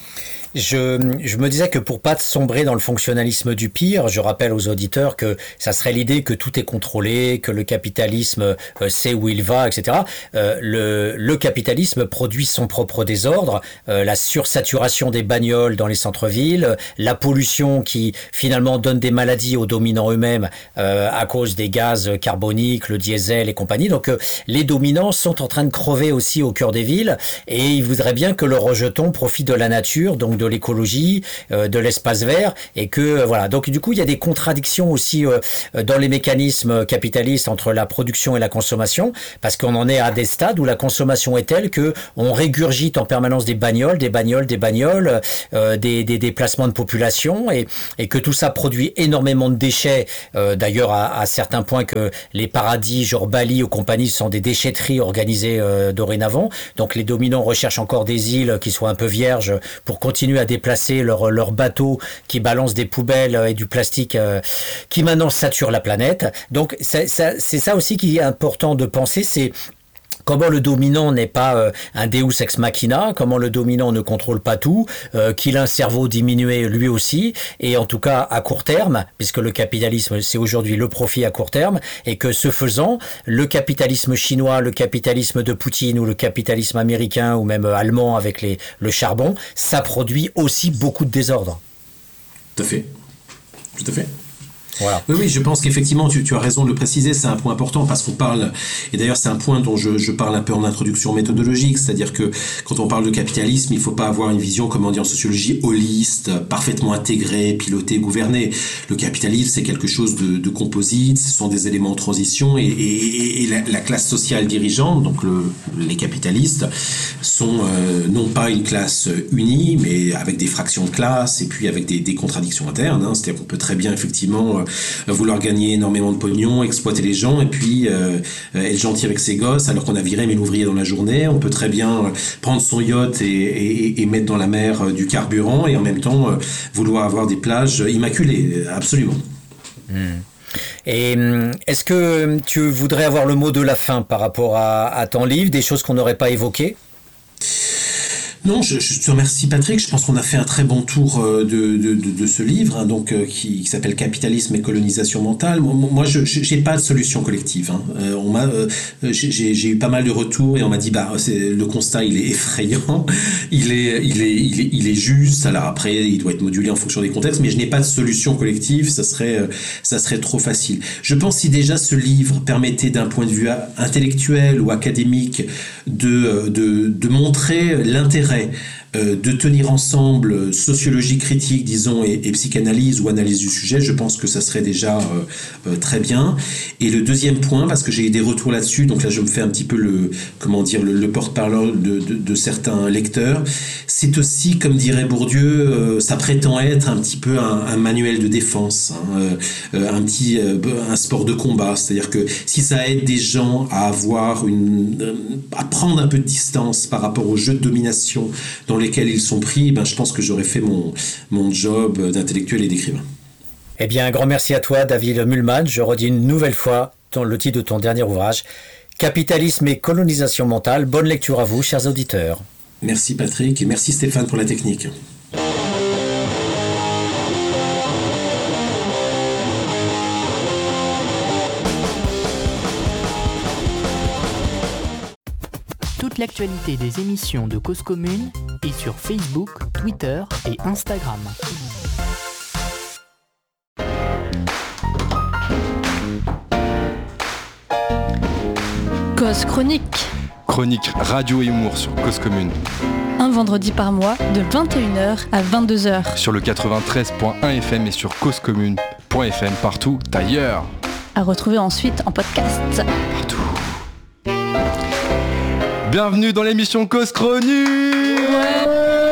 Je, je me disais que pour pas sombrer dans le fonctionnalisme du pire, je rappelle aux auditeurs que ça serait l'idée que tout est contrôlé, que le capitalisme euh, sait où il va, et cetera. Euh, le, le capitalisme produit son propre désordre, euh, la sursaturation des bagnoles dans les centres-villes, la pollution qui finalement donne des maladies aux dominants eux-mêmes euh, à cause des gaz carboniques, le diesel et compagnie. Donc euh, les dominants sont en train de crever aussi au cœur des villes et ils voudraient bien que le rejeton profite de la nature, donc de l'écologie, euh, de l'espace vert, et que euh, voilà. Donc du coup, il y a des contradictions aussi euh, dans les mécanismes capitalistes entre la production et la consommation, parce qu'on en est à des stades où la consommation est telle que on régurgite en permanence des bagnoles, des bagnoles, des bagnoles, euh, des, des déplacements de population, et, et que tout ça produit énormément de déchets. Euh, d'ailleurs, à, à certains points que les paradis, genre Bali ou compagnie, sont des déchetteries organisées euh, dorénavant. Donc les dominants recherchent encore des îles qui soient un peu vierges pour continuer à déplacer leurs leur bateaux qui balancent des poubelles et du plastique euh, qui maintenant saturent la planète. Donc c'est ça, c'est ça aussi qui est important de penser, c'est comment le dominant n'est pas euh, un Deus ex machina, comment le dominant ne contrôle pas tout, euh, qu'il a un cerveau diminué lui aussi, et en tout cas à court terme, puisque le capitalisme c'est aujourd'hui le profit à court terme, et que ce faisant, le capitalisme chinois, le capitalisme de Poutine ou le capitalisme américain ou même allemand avec les, le charbon, ça produit aussi beaucoup de désordre. Tout à fait. Tout à fait. Voilà. Oui, oui, je pense qu'effectivement, tu, tu as raison de le préciser, c'est un point important parce qu'on parle, et d'ailleurs c'est un point dont je, je parle un peu en introduction méthodologique, c'est-à-dire que quand on parle de capitalisme, il ne faut pas avoir une vision, comme on dit en sociologie, holiste, parfaitement intégrée, pilotée, gouvernée. Le capitalisme, c'est quelque chose de, de composite, ce sont des éléments en transition, et, et, et la, la classe sociale dirigeante, donc le, les capitalistes, sont euh, non pas une classe unie, mais avec des fractions de classe, et puis avec des, des contradictions internes, hein, c'est-à-dire qu'on peut très bien effectivement vouloir gagner énormément de pognon, exploiter les gens et puis euh, être gentil avec ses gosses alors qu'on a viré mille ouvriers dans la journée. On peut très bien prendre son yacht et, et, et mettre dans la mer du carburant et en même temps euh, vouloir avoir des plages immaculées. Absolument. Mmh. Et est-ce que tu voudrais avoir le mot de la fin par rapport à, à ton livre, des choses qu'on n'aurait pas évoquées ? Non, je, je te remercie Patrick. Je pense qu'on a fait un très bon tour de, de, de, de ce livre, hein, donc euh, qui, qui s'appelle Capitalisme et colonisation mentale. Moi, moi je j'ai pas de solution collective. Hein. Euh, on m'a, euh, j'ai, j'ai eu pas mal de retours et on m'a dit bah c'est, le constat il est effrayant, il est il est il est il est juste. Alors après il doit être modulé en fonction des contextes, mais je n'ai pas de solution collective. Ça serait euh, ça serait trop facile. Je pense si déjà ce livre permettait d'un point de vue intellectuel ou académique de de de montrer l'intérêt de tenir ensemble sociologie critique, disons, et, et psychanalyse ou analyse du sujet, je pense que ça serait déjà euh, euh, très bien. Et le deuxième point, parce que j'ai eu des retours là-dessus, donc là je me fais un petit peu le, comment dire, le, le porte-parole de, de, de certains lecteurs, c'est aussi, comme dirait Bourdieu, euh, ça prétend être un petit peu un, un manuel de défense, hein, euh, un petit, euh, un sport de combat, c'est-à-dire que si ça aide des gens à avoir une, euh, à prendre un peu de distance par rapport au jeu de domination dans lesquels ils sont pris, ben, je pense que j'aurais fait mon, mon job d'intellectuel et d'écrivain. Eh bien, un grand merci à toi, David Mühlmann. Je redis une nouvelle fois ton, le titre de ton dernier ouvrage, Capitalisme et colonisation mentale. Bonne lecture à vous, chers auditeurs. Merci Patrick, et merci Stéphane pour la technique. Toute l'actualité des émissions de Cause Commune est sur Facebook, Twitter et Instagram. Cause chronique. Chronique radio et humour sur Cause Commune. Un vendredi par mois de vingt et une heures à vingt-deux heures. Sur le quatre-vingt-treize point un F M et sur causecommune point F M partout ailleurs. À retrouver ensuite en podcast. Partout. Bienvenue dans l'émission Cause Chronique. Ouais.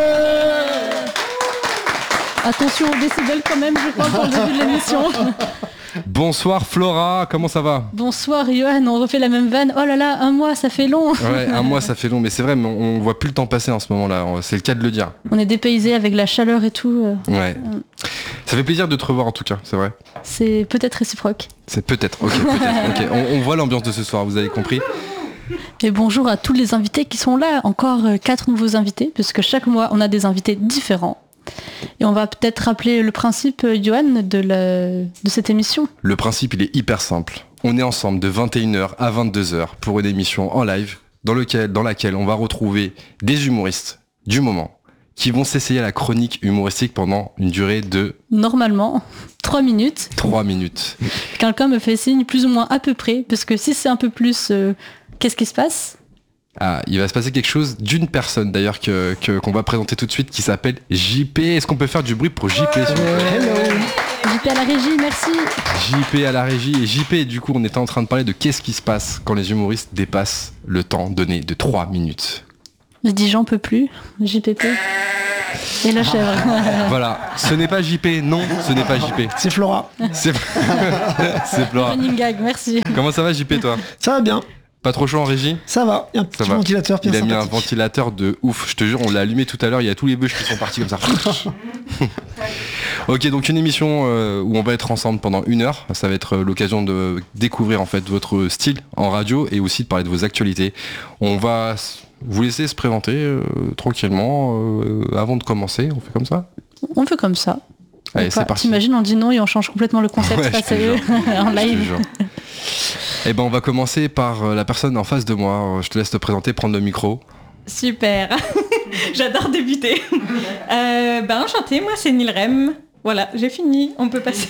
Attention aux décibels quand même, je crois, pour le début de l'émission. Bonsoir Flora, comment ça va ? Bonsoir Johan, on refait la même vanne. Oh là là, un mois, ça fait long. Ouais, un mois, ça fait long, mais c'est vrai, mais on, on voit plus le temps passer en ce moment-là, c'est le cas de le dire. On est dépaysés avec la chaleur et tout. Ouais. Ça fait plaisir de te revoir en tout cas, c'est vrai. C'est peut-être réciproque. C'est peut-être, ok, peut-être. Okay. On, on voit l'ambiance de ce soir, vous avez compris ? Et bonjour à tous les invités qui sont là, encore quatre nouveaux invités, parce que chaque mois on a des invités différents. Et on va peut-être rappeler le principe, Johan, de, la... de cette émission. Le principe, il est hyper simple. On est ensemble de vingt et une heures à vingt-deux heures pour une émission en live dans, lequel, dans laquelle on va retrouver des humoristes du moment qui vont s'essayer à la chronique humoristique pendant une durée de... Normalement, trois minutes. trois minutes. Quelqu'un me fait signe plus ou moins à peu près, parce que si c'est un peu plus, euh, qu'est-ce qui se passe ? Ah, il va se passer quelque chose d'une personne d'ailleurs que, que, qu'on va présenter tout de suite qui s'appelle J P. Est-ce qu'on peut faire du bruit pour J P ? Hello. J P à la régie, merci. J P à la régie. Et J P, du coup, on était en train de parler de qu'est-ce qui se passe quand les humoristes dépassent le temps donné de trois minutes. Je dis j'en peux plus, J P P. Et la chèvre. Voilà, ce n'est pas J P, non, ce n'est pas J P. C'est Flora. C'est, c'est Flora. Running gag, merci. Comment ça va J P toi ? Ça va bien. Pas trop chaud en régie ? Ça va, il y a un petit va. ventilateur bien Il a sympathique. mis un ventilateur de ouf, je te jure, on l'a allumé tout à l'heure, il y a tous les bûches qui sont partis comme ça. Ok, donc une émission euh, où on va être ensemble pendant une heure. Ça va être l'occasion de découvrir en fait votre style en radio et aussi de parler de vos actualités. On va vous laisser se présenter euh, tranquillement euh, avant de commencer. On fait comme ça ? On fait comme ça. Allez, c'est parti. T'imagines, on dit non et on change complètement le concept Ouais, face à eux en live. Eh ben, on va commencer par la personne en face de moi. Je te laisse te présenter, prendre le micro. Super. J'adore débuter. Euh, ben, enchantée, moi c'est Nilrem. Voilà, j'ai fini, on peut passer.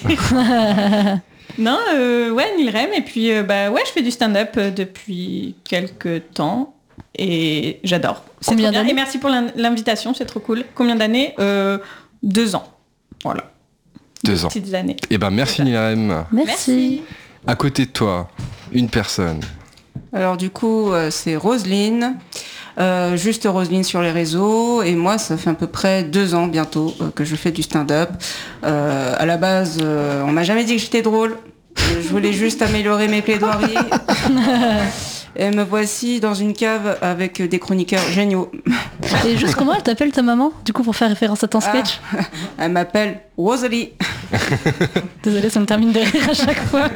Non, euh, ouais, Nilrem. Et puis, euh, bah ouais, je fais du stand-up euh, depuis quelques temps. Et j'adore. C'est Combien trop bien. d'années ? Et merci pour l'in- l'invitation, c'est trop cool. Combien d'années ? euh, Deux ans. Voilà. Deux ans. Petites années. Eh ben, merci Nilem. Merci. À côté de toi, une personne. Alors du coup, euh, c'est Roselyne, euh, juste Roselyne sur les réseaux, et moi ça fait à peu près deux ans bientôt euh, que je fais du stand-up. Euh, à la base, euh, on m'a jamais dit que j'étais drôle, je voulais juste améliorer mes plaidoiries. Et me voici dans une cave avec des chroniqueurs géniaux. Et juste comment elle t'appelle ta maman, du coup, pour faire référence à ton sketch ? Ah, elle m'appelle Rosalie. Désolée, ça me termine de rire à chaque fois.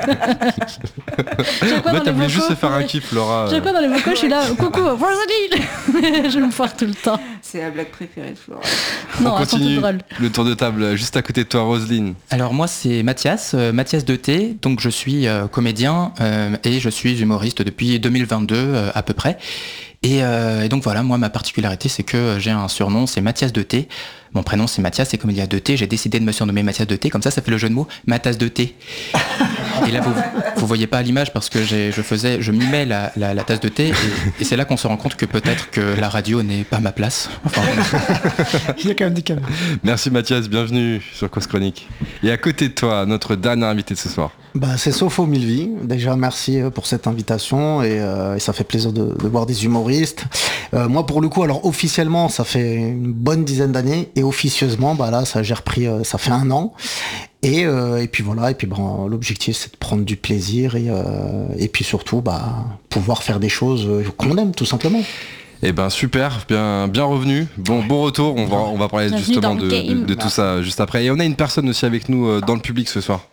Chaque fois Bah, dans t'as les voulu juste vocaux- se faire un kiff, Laura. Chaque fois dans les vocaux, je suis là, coucou, Rosalie. Je me foire tout le temps. C'est la blague préférée de Flora. Non, On elles sont toutes continue drôles. le tour de table juste à côté de toi, Roselyne. Alors moi c'est Mathias, euh, Mathias de T, donc je suis euh, comédien euh, et je suis humoriste depuis deux mille vingt-deux euh, à peu près. Et, euh, et donc voilà, moi ma particularité c'est que j'ai un surnom, c'est Mathias de T. Mon prénom c'est Mathias, c'est comme il y a deux T, j'ai décidé de me surnommer Mathias de T, comme ça ça fait le jeu de mots, ma tasse de thé. Et là vous vous voyez pas à l'image parce que j'ai, je faisais, je mimais la, la, la tasse de thé et, et c'est là qu'on se rend compte que peut-être que la radio n'est pas ma place. Enfin, Il y a quand même des caméras. Merci Mathias, bienvenue sur Cause Chronique. Et à côté de toi, notre dernier invité de ce soir. Bah, c'est Sopho Milvi. Déjà, merci pour cette invitation et, euh, et ça fait plaisir de, de voir des humoristes. Euh, moi, pour le coup, alors officiellement, ça fait une bonne dizaine d'années et officieusement, bah là, ça j'ai repris, euh, ça fait un an. Et, euh, et puis voilà, et puis bon, l'objectif c'est de prendre du plaisir et, euh, et puis surtout, bah, pouvoir faire des choses qu'on aime tout simplement. Eh ben super, bien, bien revenu. Bon, bon retour. On va, on va parler Bienvenue justement dans de, le game. de, de tout ça juste après. Et on a une personne aussi avec nous euh, dans le public ce soir.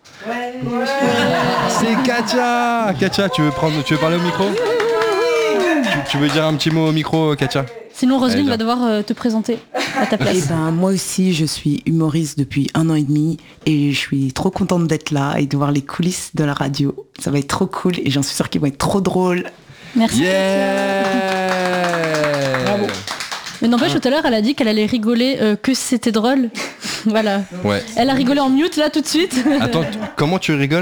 C'est Katia. Katia, tu veux prendre, tu veux parler au micro ? tu, tu veux dire un petit mot au micro, Katia ? Sinon, Roselyne Allez, va devoir euh, te présenter à ta Eh place. ben, moi aussi, je suis humoriste depuis un an et demi et je suis trop contente d'être là et de voir les coulisses de la radio. Ça va être trop cool et j'en suis sûre qu'ils vont être trop drôles. Merci. Yeah. Bravo. Mais n'empêche, tout à l'heure, elle a dit qu'elle allait rigoler, euh, que c'était drôle. Voilà. Ouais. Elle a rigolé en mute là tout de suite. Attends, t- comment tu rigoles ?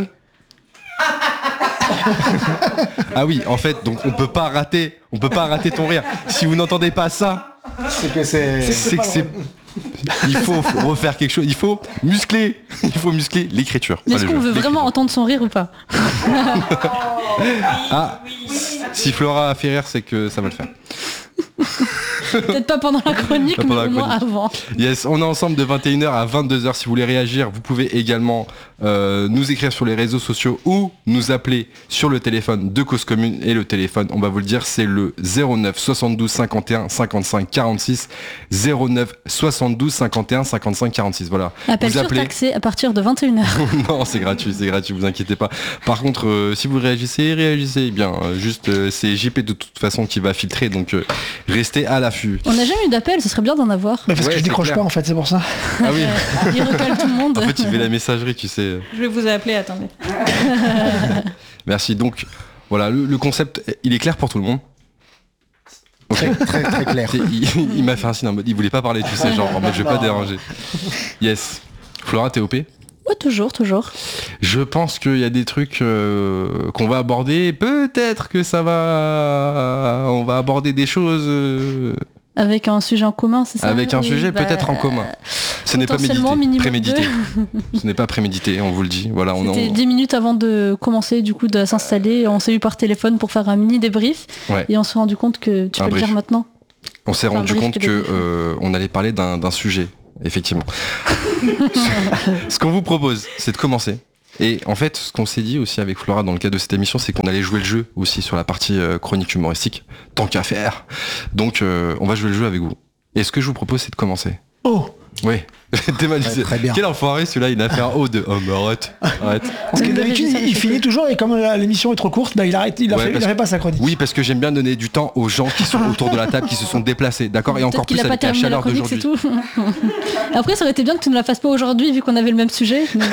Ah oui, en fait, donc on peut pas rater, on peut pas rater ton rire. Si vous n'entendez pas ça, C'est que c'est... c'est que c'est. Il faut refaire quelque chose. Il faut muscler. Il faut muscler l'écriture. Mais pas est-ce le qu'on jeu, veut vraiment l'écriture. entendre son rire ou pas? Ah, si Flora a fait rire, c'est que ça va le faire. Peut-être pas pendant la chronique, Pas mais pendant la au moins chronique. avant. Yes, on est ensemble de vingt et une heures à vingt-deux heures. Si vous voulez réagir, vous pouvez également euh, nous écrire sur les réseaux sociaux ou nous appeler sur le téléphone de Cause Commune. Et le téléphone, on va vous le dire, c'est le zéro neuf soixante-douze cinquante et un cinquante-cinq quarante-six. zéro neuf soixante-douze cinquante et un cinquante-cinq quarante-six. Voilà. Appel vous appelez. surtaxé à partir de vingt et une heures. Non, c'est gratuit, c'est gratuit, vous inquiétez pas. Par contre, euh, si vous réagissez, réagissez bien. Euh, juste, euh, c'est J P de toute façon qui va filtrer, donc euh, restez à l'affût. tu... On n'a jamais eu d'appel, ce serait bien d'en avoir. Mais parce Ouais, que je c'est décroche clair. pas en fait, c'est pour ça. Ah oui. Il recale tout le monde. En fait, il fait la messagerie, tu sais. Je vais vous appeler, attendez. Merci. Donc, voilà, le, le concept, il est clair pour tout le monde. Ok. Très, très, très clair. C'est- Il, il m'a fait un signe en mode, il voulait pas parler, tu sais, genre en mode, je vais pas déranger. Yes. Flora, t'es O P ? Ouais, toujours, toujours. Je pense qu'il y a des trucs euh, qu'on va aborder. Peut-être que ça va... On va aborder des choses... euh, Avec un sujet en commun, c'est ça avec un Oui, sujet bah, peut-être en commun. Ce n'est pas potentiellement médité, minimum prémédité. deux. Ce n'est pas prémédité, on vous le dit. Voilà, on C'était en... dix minutes avant de commencer, du coup, de s'installer. On s'est eu par téléphone pour faire un mini débrief. Ouais. Et on s'est rendu compte que tu Un peux brief. le dire maintenant. On s'est Enfin, rendu brief compte que que débrief. euh, on allait parler d'un d'un sujet, effectivement. Ce qu'on vous propose, c'est de commencer. Et en fait, ce qu'on s'est dit aussi avec Flora dans le cadre de cette émission, c'est qu'on allait jouer le jeu aussi sur la partie euh, chronique humoristique, tant qu'à faire. Donc, euh, on va jouer le jeu avec vous. Et ce que je vous propose, c'est de commencer. Oh. Oui, t'es mal Ouais, très bien. Quel enfoiré celui-là, il a fait un haut de oh mais arrête, arrête. Parce que d'habitude, il, il finit toujours et comme la- l'émission est trop courte, bah, il arrête, il a Ouais, fait, il parce a fait pas sa chronique. Oui, parce que j'aime bien donner du temps aux gens qui sont autour de la table, qui se sont déplacés, d'accord, et encore Peut-être qu'il plus a pas avec la terminé la chaleur chronique, c'est d'aujourd'hui. tout. Après, ça aurait été bien que tu ne la fasses pas aujourd'hui, vu qu'on avait le même sujet. Mais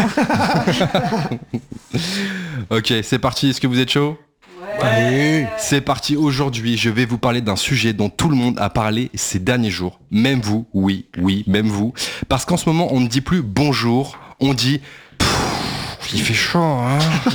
bon. Ok, c'est parti. Est-ce que vous êtes chaud? Allez. C'est parti. Aujourd'hui, je vais vous parler d'un sujet dont tout le monde a parlé ces derniers jours. Même vous, oui, oui, même vous. Parce qu'en ce moment, on ne dit plus bonjour, on dit Pfff, il fait chaud, hein.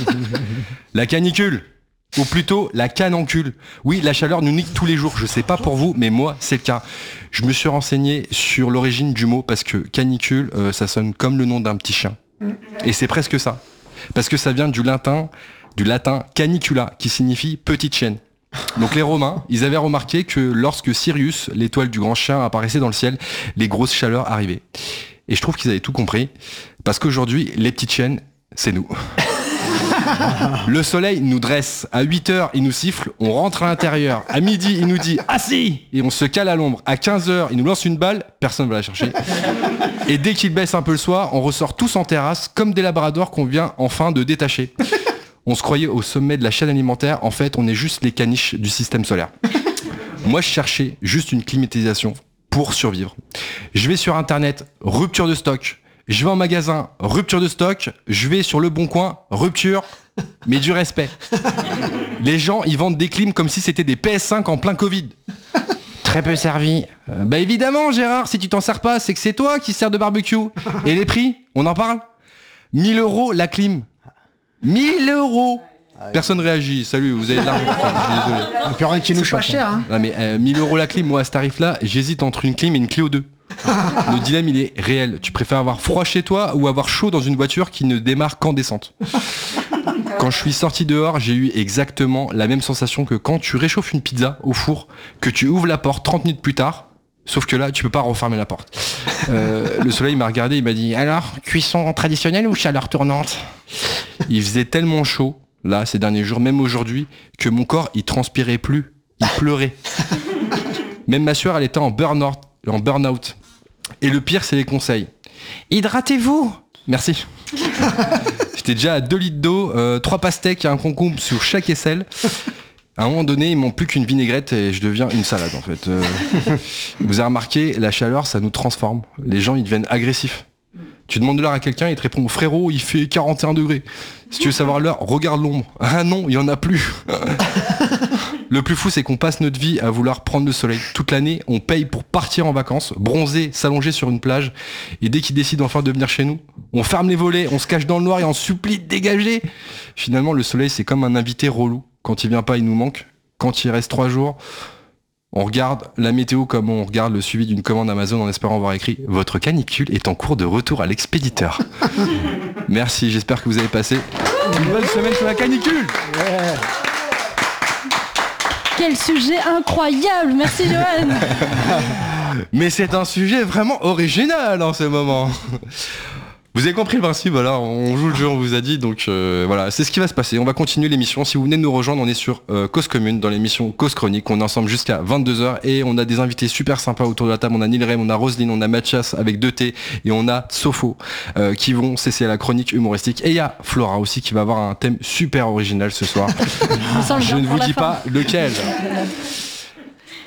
La canicule. Ou plutôt la canoncule. Oui, la chaleur nous nique tous les jours. Je sais pas pour vous, mais moi, c'est le cas. Je me suis renseigné sur l'origine du mot parce que canicule, euh, ça sonne comme le nom d'un petit chien. Et c'est presque ça. Parce que ça vient du latin, du latin canicula, qui signifie petite chienne. Donc les Romains, ils avaient remarqué que lorsque Sirius, l'étoile du grand chien, apparaissait dans le ciel, les grosses chaleurs arrivaient. Et je trouve qu'ils avaient tout compris. Parce qu'aujourd'hui, les petites chiennes, c'est nous. Le soleil nous dresse. À huit heures, il nous siffle. On rentre à l'intérieur. À midi, il nous dit « Assis !» Et on se cale à l'ombre. À quinze heures, il nous lance une balle. Personne ne va la chercher. Et dès qu'il baisse un peu le soir, on ressort tous en terrasse comme des labradors qu'on vient enfin de détacher. On se croyait au sommet de la chaîne alimentaire. En fait, on est juste les caniches du système solaire. Moi, je cherchais juste une climatisation pour survivre. Je vais sur Internet, rupture de stock. Je vais en magasin, rupture de stock. Je vais sur Le Bon Coin, rupture, mais du respect. Les gens, ils vendent des clims comme si c'était des P S cinq en plein Covid. Très peu servi. Euh, bah évidemment, Gérard, si tu t'en sers pas, c'est que c'est toi qui sers de barbecue. Et les prix, on en parle ? mille euros la clim. mille euros. Personne réagit. Salut, vous avez de l'argent. Enfin, je suis désolé. Il n'y a plus rien qui nous C'est pas choque. cher, hein. Non mais euh, mille euros la clim, moi à ce tarif-là, j'hésite entre une clim et une Clio deux. Le dilemme il est réel. Tu préfères avoir froid chez toi ou avoir chaud dans une voiture qui ne démarre qu'en descente? Quand je suis sorti dehors, j'ai eu exactement la même sensation que quand tu réchauffes une pizza au four, que tu ouvres la porte trente minutes plus tard, sauf que là tu peux pas refermer la porte. Euh, le soleil m'a regardé, il m'a dit alors, cuisson traditionnelle ou chaleur tournante? Il faisait tellement chaud, là ces derniers jours, même aujourd'hui, que mon corps il transpirait plus, il pleurait. Même ma sueur elle était en burn-out. En burn-out. Et le pire, c'est les conseils. Hydratez-vous. Merci. J'étais déjà à deux litres d'eau, euh, trois pastèques et un concombre sur chaque aisselle. À un moment donné, il manque plus qu'une vinaigrette et je deviens une salade en fait. Euh, vous avez remarqué, la chaleur, ça nous transforme. Les gens, ils deviennent agressifs. Tu demandes l'heure à quelqu'un, il te répond frérot, il fait quarante et un degrés. Si tu veux savoir l'heure, regarde l'ombre. Ah non, il y en a plus. Le plus fou, c'est qu'on passe notre vie à vouloir prendre le soleil. Toute l'année, on paye pour partir en vacances, bronzer, s'allonger sur une plage. Et dès qu'ils décident enfin de venir chez nous, on ferme les volets, on se cache dans le noir et on supplie de dégager. Finalement, le soleil, c'est comme un invité relou. Quand il vient pas, il nous manque. Quand il reste trois jours, on regarde la météo comme on regarde le suivi d'une commande Amazon en espérant avoir écrit « Votre canicule est en cours de retour à l'expéditeur ». Merci, j'espère que vous avez passé une bonne semaine sur la canicule. Ouais. Quel sujet incroyable. Merci, Johan. Mais c'est un sujet vraiment original en ce moment. Vous avez compris le principe, voilà, on joue le jeu, on vous a dit, donc euh, voilà, c'est ce qui va se passer. On va continuer l'émission. Si vous venez de nous rejoindre, on est sur euh, Cause Commune, dans l'émission Cause Chronique. On est ensemble jusqu'à vingt-deux heures et on a des invités super sympas autour de la table. On a Nilrem, on a Roselyne, on a Mathias avec deux T et on a Sopho euh, qui vont cesser à la chronique humoristique. Et il y a Flora aussi qui va avoir un thème super original ce soir. On sent le Je bien ne pour vous la dis fin. pas lequel.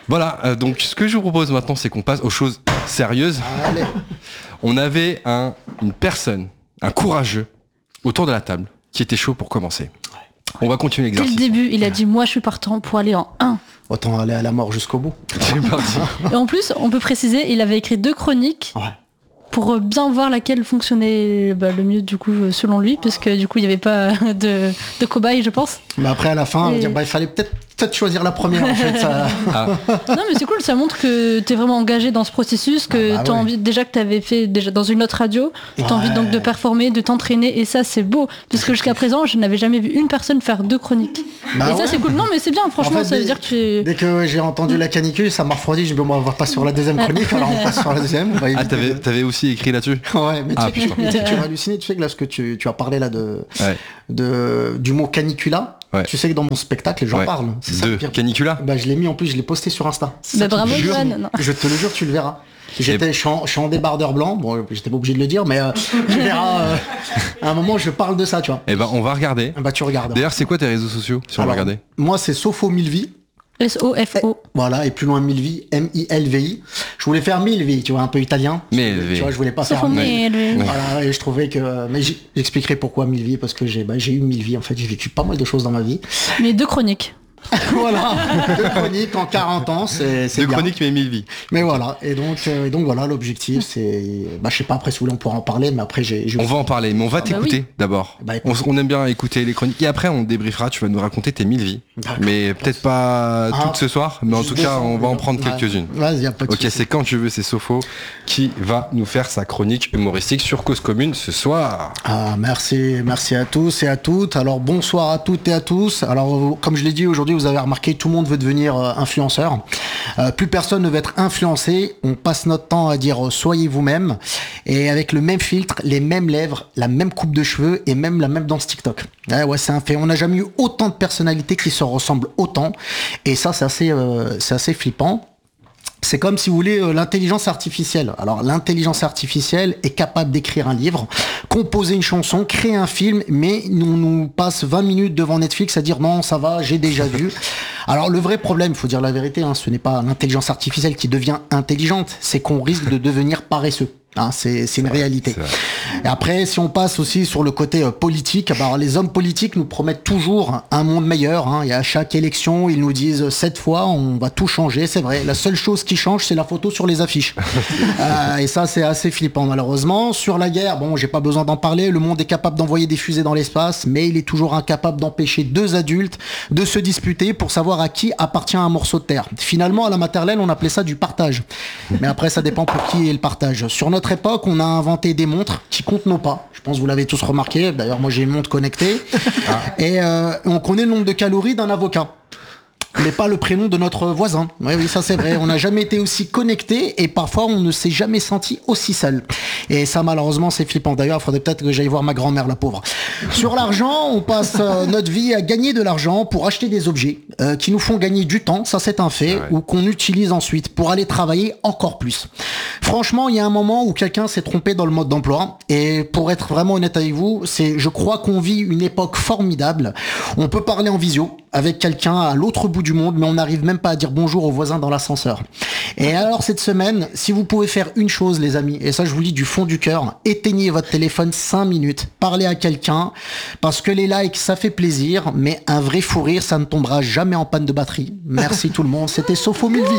Voilà, euh, donc ce que je vous propose maintenant, c'est qu'on passe aux choses sérieuses. Allez. On avait un, une personne, un courageux, autour de la table, qui était chaud pour commencer. On va continuer Dès l'exercice. le début, il a dit moi je suis partant pour aller en un. Autant aller à la mort jusqu'au bout. C'est parti. Et en plus, on peut préciser, il avait écrit deux chroniques. Ouais. Pour bien voir laquelle fonctionnait bah, le mieux du coup selon lui, parce que du coup il n'y avait pas de, de cobaye je pense. Mais après à la fin, on va Et- dire, bah, il fallait peut-être peut-être choisir la première en fait. Ça... Ah, Non mais c'est cool, ça montre que tu es vraiment engagé dans ce processus, que Ah bah tu as ouais. envie, déjà que tu avais fait déjà dans une autre radio, tu as Ouais. envie donc de performer, de t'entraîner, et ça c'est beau, parce que jusqu'à présent je n'avais jamais vu une personne faire deux chroniques. Bah et ça ouais. c'est cool, non mais c'est bien, franchement En fait, ça veut dès- dire que tu... Dès que j'ai entendu la canicule, ça m'a refroidi. Je me dis, bon, on va passer sur la deuxième chronique, alors on passe sur la deuxième. On va ah éviter t'avais, de- t'avais aussi écrit là-dessus. Ouais, mais tu Ah, sais que putain. tu sais que tu vas halluciner, tu sais que là, ce que tu, tu as parlé là de, Ouais. de, du mot canicula, Ouais. tu sais que dans mon spectacle, j'en Ouais. parle. C'est ça le De pire. Canicula. Bah, je l'ai mis en plus, je l'ai posté sur Insta. C'est Bah, ça qui me bravo, jure. Johan, non. Je te le jure, tu le verras. J'étais, je suis en, je suis en débardeur blanc, bon, j'étais pas obligé de le dire, mais euh, tu verras, euh, à un moment, je parle de ça, tu vois. Eh ben, on va regarder. Bah, tu regardes. D'ailleurs, c'est quoi tes réseaux sociaux, si on va Alors, regarder? Moi, c'est Sopho Milvi. S O F O. Voilà, et plus loin Milvi, M I L V I. Je voulais faire Milvi, tu vois, un peu italien. Milvi. Tu vois, je voulais pas faire Sopho Milvi. Milvi. Voilà, et je trouvais que, mais j'- j'expliquerai pourquoi mille vies, parce que j'ai, bah, j'ai eu mille vies, en fait, j'ai vécu pas mal de choses dans ma vie. Mais deux chroniques. Voilà, deux chroniques en quarante ans, c'est, c'est Deux bien. chroniques, mais mille vies. Mais voilà, et donc, euh, et donc voilà, l'objectif, c'est, bah, je sais pas, après, si vous voulez, on pourra en parler, mais après, j'ai, j'ai- On va en parler, mais on va bah t'écouter d'abord. Bah, on, écoute. on aime bien écouter les chroniques. Et après, on débriefera, tu vas nous raconter tes mille vies. D'accord. Mais peut-être pas Ah, toutes ce soir, mais en juste tout cas, deux on va en cents, prendre ouais. quelques-unes. Vas-y, y a pas de Ok, souci. c'est quand tu veux, c'est Sopho qui va nous faire sa chronique humoristique sur Cause Commune ce soir. Ah, merci, merci à tous et à toutes. Alors bonsoir à toutes et à tous. Alors euh, comme je l'ai dit aujourd'hui, vous avez remarqué, tout le monde veut devenir euh, influenceur. Euh, plus personne ne veut être influencé. On passe notre temps à dire euh, soyez vous-même, et avec le même filtre, les mêmes lèvres, la même coupe de cheveux et même la même danse TikTok. Ouais, ouais, c'est un fait. On n'a jamais eu autant de personnalités qui se ressemblent autant, et ça, c'est assez, euh, c'est assez flippant. C'est comme, si vous voulez, euh, l'intelligence artificielle. Alors, l'intelligence artificielle est capable d'écrire un livre, composer une chanson, créer un film, mais on nous passe vingt minutes devant Netflix à dire non, ça va, j'ai déjà vu. Alors, le vrai problème, il faut dire la vérité, hein, ce n'est pas l'intelligence artificielle qui devient intelligente, c'est qu'on risque de devenir paresseux. Hein, c'est, c'est une réalité. c'est vrai. Et après, si on passe aussi sur le côté euh, politique, bah, alors, les hommes politiques nous promettent toujours un monde meilleur. Hein, et à chaque élection, ils nous disent euh, cette fois, on va tout changer. C'est vrai. La seule chose qui change, c'est la photo sur les affiches. euh, et ça, c'est assez flippant, malheureusement. Sur la guerre, bon, j'ai pas besoin d'en parler. Le monde est capable d'envoyer des fusées dans l'espace, mais il est toujours incapable d'empêcher deux adultes de se disputer pour savoir à qui appartient un morceau de terre. Finalement, à la maternelle, on appelait ça du partage. Mais après, ça dépend pour qui est le partage. Sur notre époque, on a inventé des montres qui comptent nos pas. Je pense que vous l'avez tous remarqué. D'ailleurs, moi, j'ai une montre connectée. Et euh, on connaît le nombre de calories d'un avocat, mais pas le prénom de notre voisin. Oui, oui, ça c'est vrai. On n'a jamais été aussi connecté, et parfois on ne s'est jamais senti aussi seul. Et ça, malheureusement, c'est flippant. D'ailleurs, il faudrait peut-être que j'aille voir ma grand-mère, la pauvre. Sur l'argent, on passe euh, notre vie à gagner de l'argent pour acheter des objets euh, qui nous font gagner du temps, ça c'est un fait, Ouais. ou qu'on utilise ensuite pour aller travailler encore plus. Franchement, il y a un moment où quelqu'un s'est trompé dans le mode d'emploi, et pour être vraiment honnête avec vous, c'est, je crois qu'on vit une époque formidable. On peut parler en visio avec quelqu'un à l'autre bout du monde, mais on n'arrive même pas à dire bonjour aux voisins dans l'ascenseur. Et alors cette semaine, si vous pouvez faire une chose, les amis, et ça je vous le dis du fond du cœur, éteignez votre téléphone cinq minutes, parlez à quelqu'un, parce que les likes ça fait plaisir, mais un vrai fou rire ça ne tombera jamais en panne de batterie. Merci tout le monde, c'était Sopho Milvi.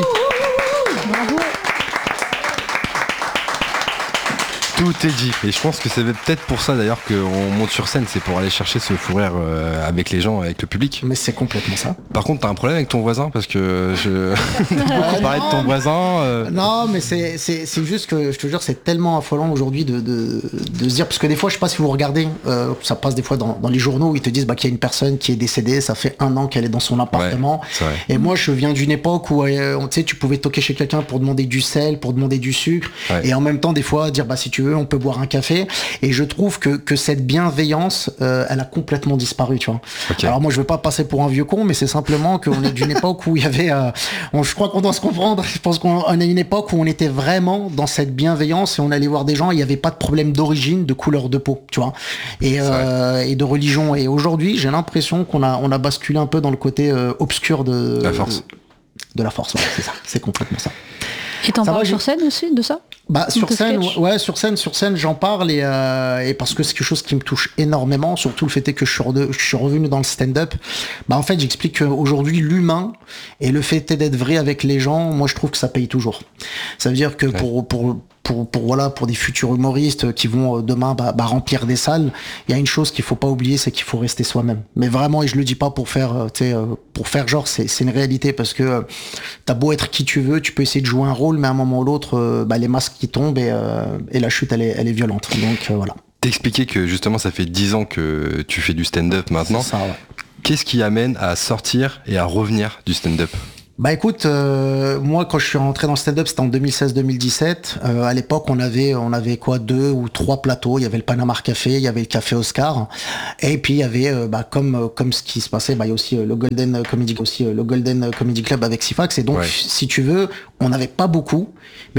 Tout est dit. Et je pense que c'est peut-être pour ça d'ailleurs qu'on monte sur scène, c'est pour aller chercher ce fou rire euh, avec les gens, avec le public. Mais c'est complètement ça. Par contre, t'as un problème avec ton voisin parce que je. On parlait de ton voisin. euh, Non, mais c'est, c'est, c'est juste que, je te jure, c'est tellement affolant aujourd'hui de, de, de se dire, parce que des fois, je sais pas si vous regardez, euh, ça passe des fois dans, dans les journaux où ils te disent bah, qu'il y a une personne qui est décédée, ça fait un an qu'elle est dans son appartement. Ouais, c'est vrai. Et moi, je viens d'une époque où euh, tu sais, tu pouvais toquer chez quelqu'un pour demander du sel, pour demander du sucre, Ouais. et en même temps, des fois, dire bah si tu veux, on peut boire un café. Et je trouve que, que cette bienveillance, euh, elle a complètement disparu, tu vois. Ok. Alors moi, je veux pas passer pour un vieux con, mais c'est simplement qu'on est d'une époque où il y avait, euh, on, je crois qu'on doit se comprendre. Je pense qu'on on a une époque où on était vraiment dans cette bienveillance et on allait voir des gens, il n'y avait pas de problème d'origine, de couleur de peau, tu vois, et, euh, et de religion. Et aujourd'hui, j'ai l'impression qu'on a, on a basculé un peu dans le côté euh, obscur de La force. de la force. Ouais, c'est ça, c'est complètement ça. Et t'en Ça parles va, sur j'ai- scène aussi de ça? Bah Dans sur tes scène, sketchs ouais, sur scène, sur scène, j'en parle et, euh, et parce que c'est quelque chose qui me touche énormément. Surtout le fait est que je suis, rede- je suis revenu dans le stand-up. Bah en fait, j'explique qu'aujourd'hui l'humain et le fait est d'être vrai avec les gens, moi je trouve que ça paye toujours. Ça veut dire que pour pour pour pour voilà pour des futurs humoristes qui vont euh, demain bah, bah, remplir des salles, il y a une chose qu'il faut pas oublier, c'est qu'il faut rester soi-même. Mais vraiment, et je le dis pas pour faire, euh, tu sais, euh, pour faire genre, c'est c'est une réalité parce que euh, t'as beau être qui tu veux, tu peux essayer de jouer un rôle, mais à un moment ou l'autre, euh, bah, les masques qui tombent et, euh, et la chute, elle est, elle est violente. Donc euh, voilà. T'expliquais que justement ça fait dix ans que tu fais du stand-up maintenant. C'est ça, ouais. Qu'est-ce qui amène à sortir et à revenir du stand-up? Bah écoute, euh, moi quand je suis rentré dans le stand-up, c'était en deux mille seize deux mille dix-sept. Euh, à l'époque, on avait, on avait quoi, deux ou trois plateaux. Il y avait le Panama Café, il y avait le Café Oscar, et puis il y avait, euh, bah comme euh, comme ce qui se passait, bah il y a aussi euh, le Golden Comedy, aussi euh, le Golden Comedy Club avec Sifax. Et donc, Ouais. si tu veux, on n'avait pas beaucoup, mais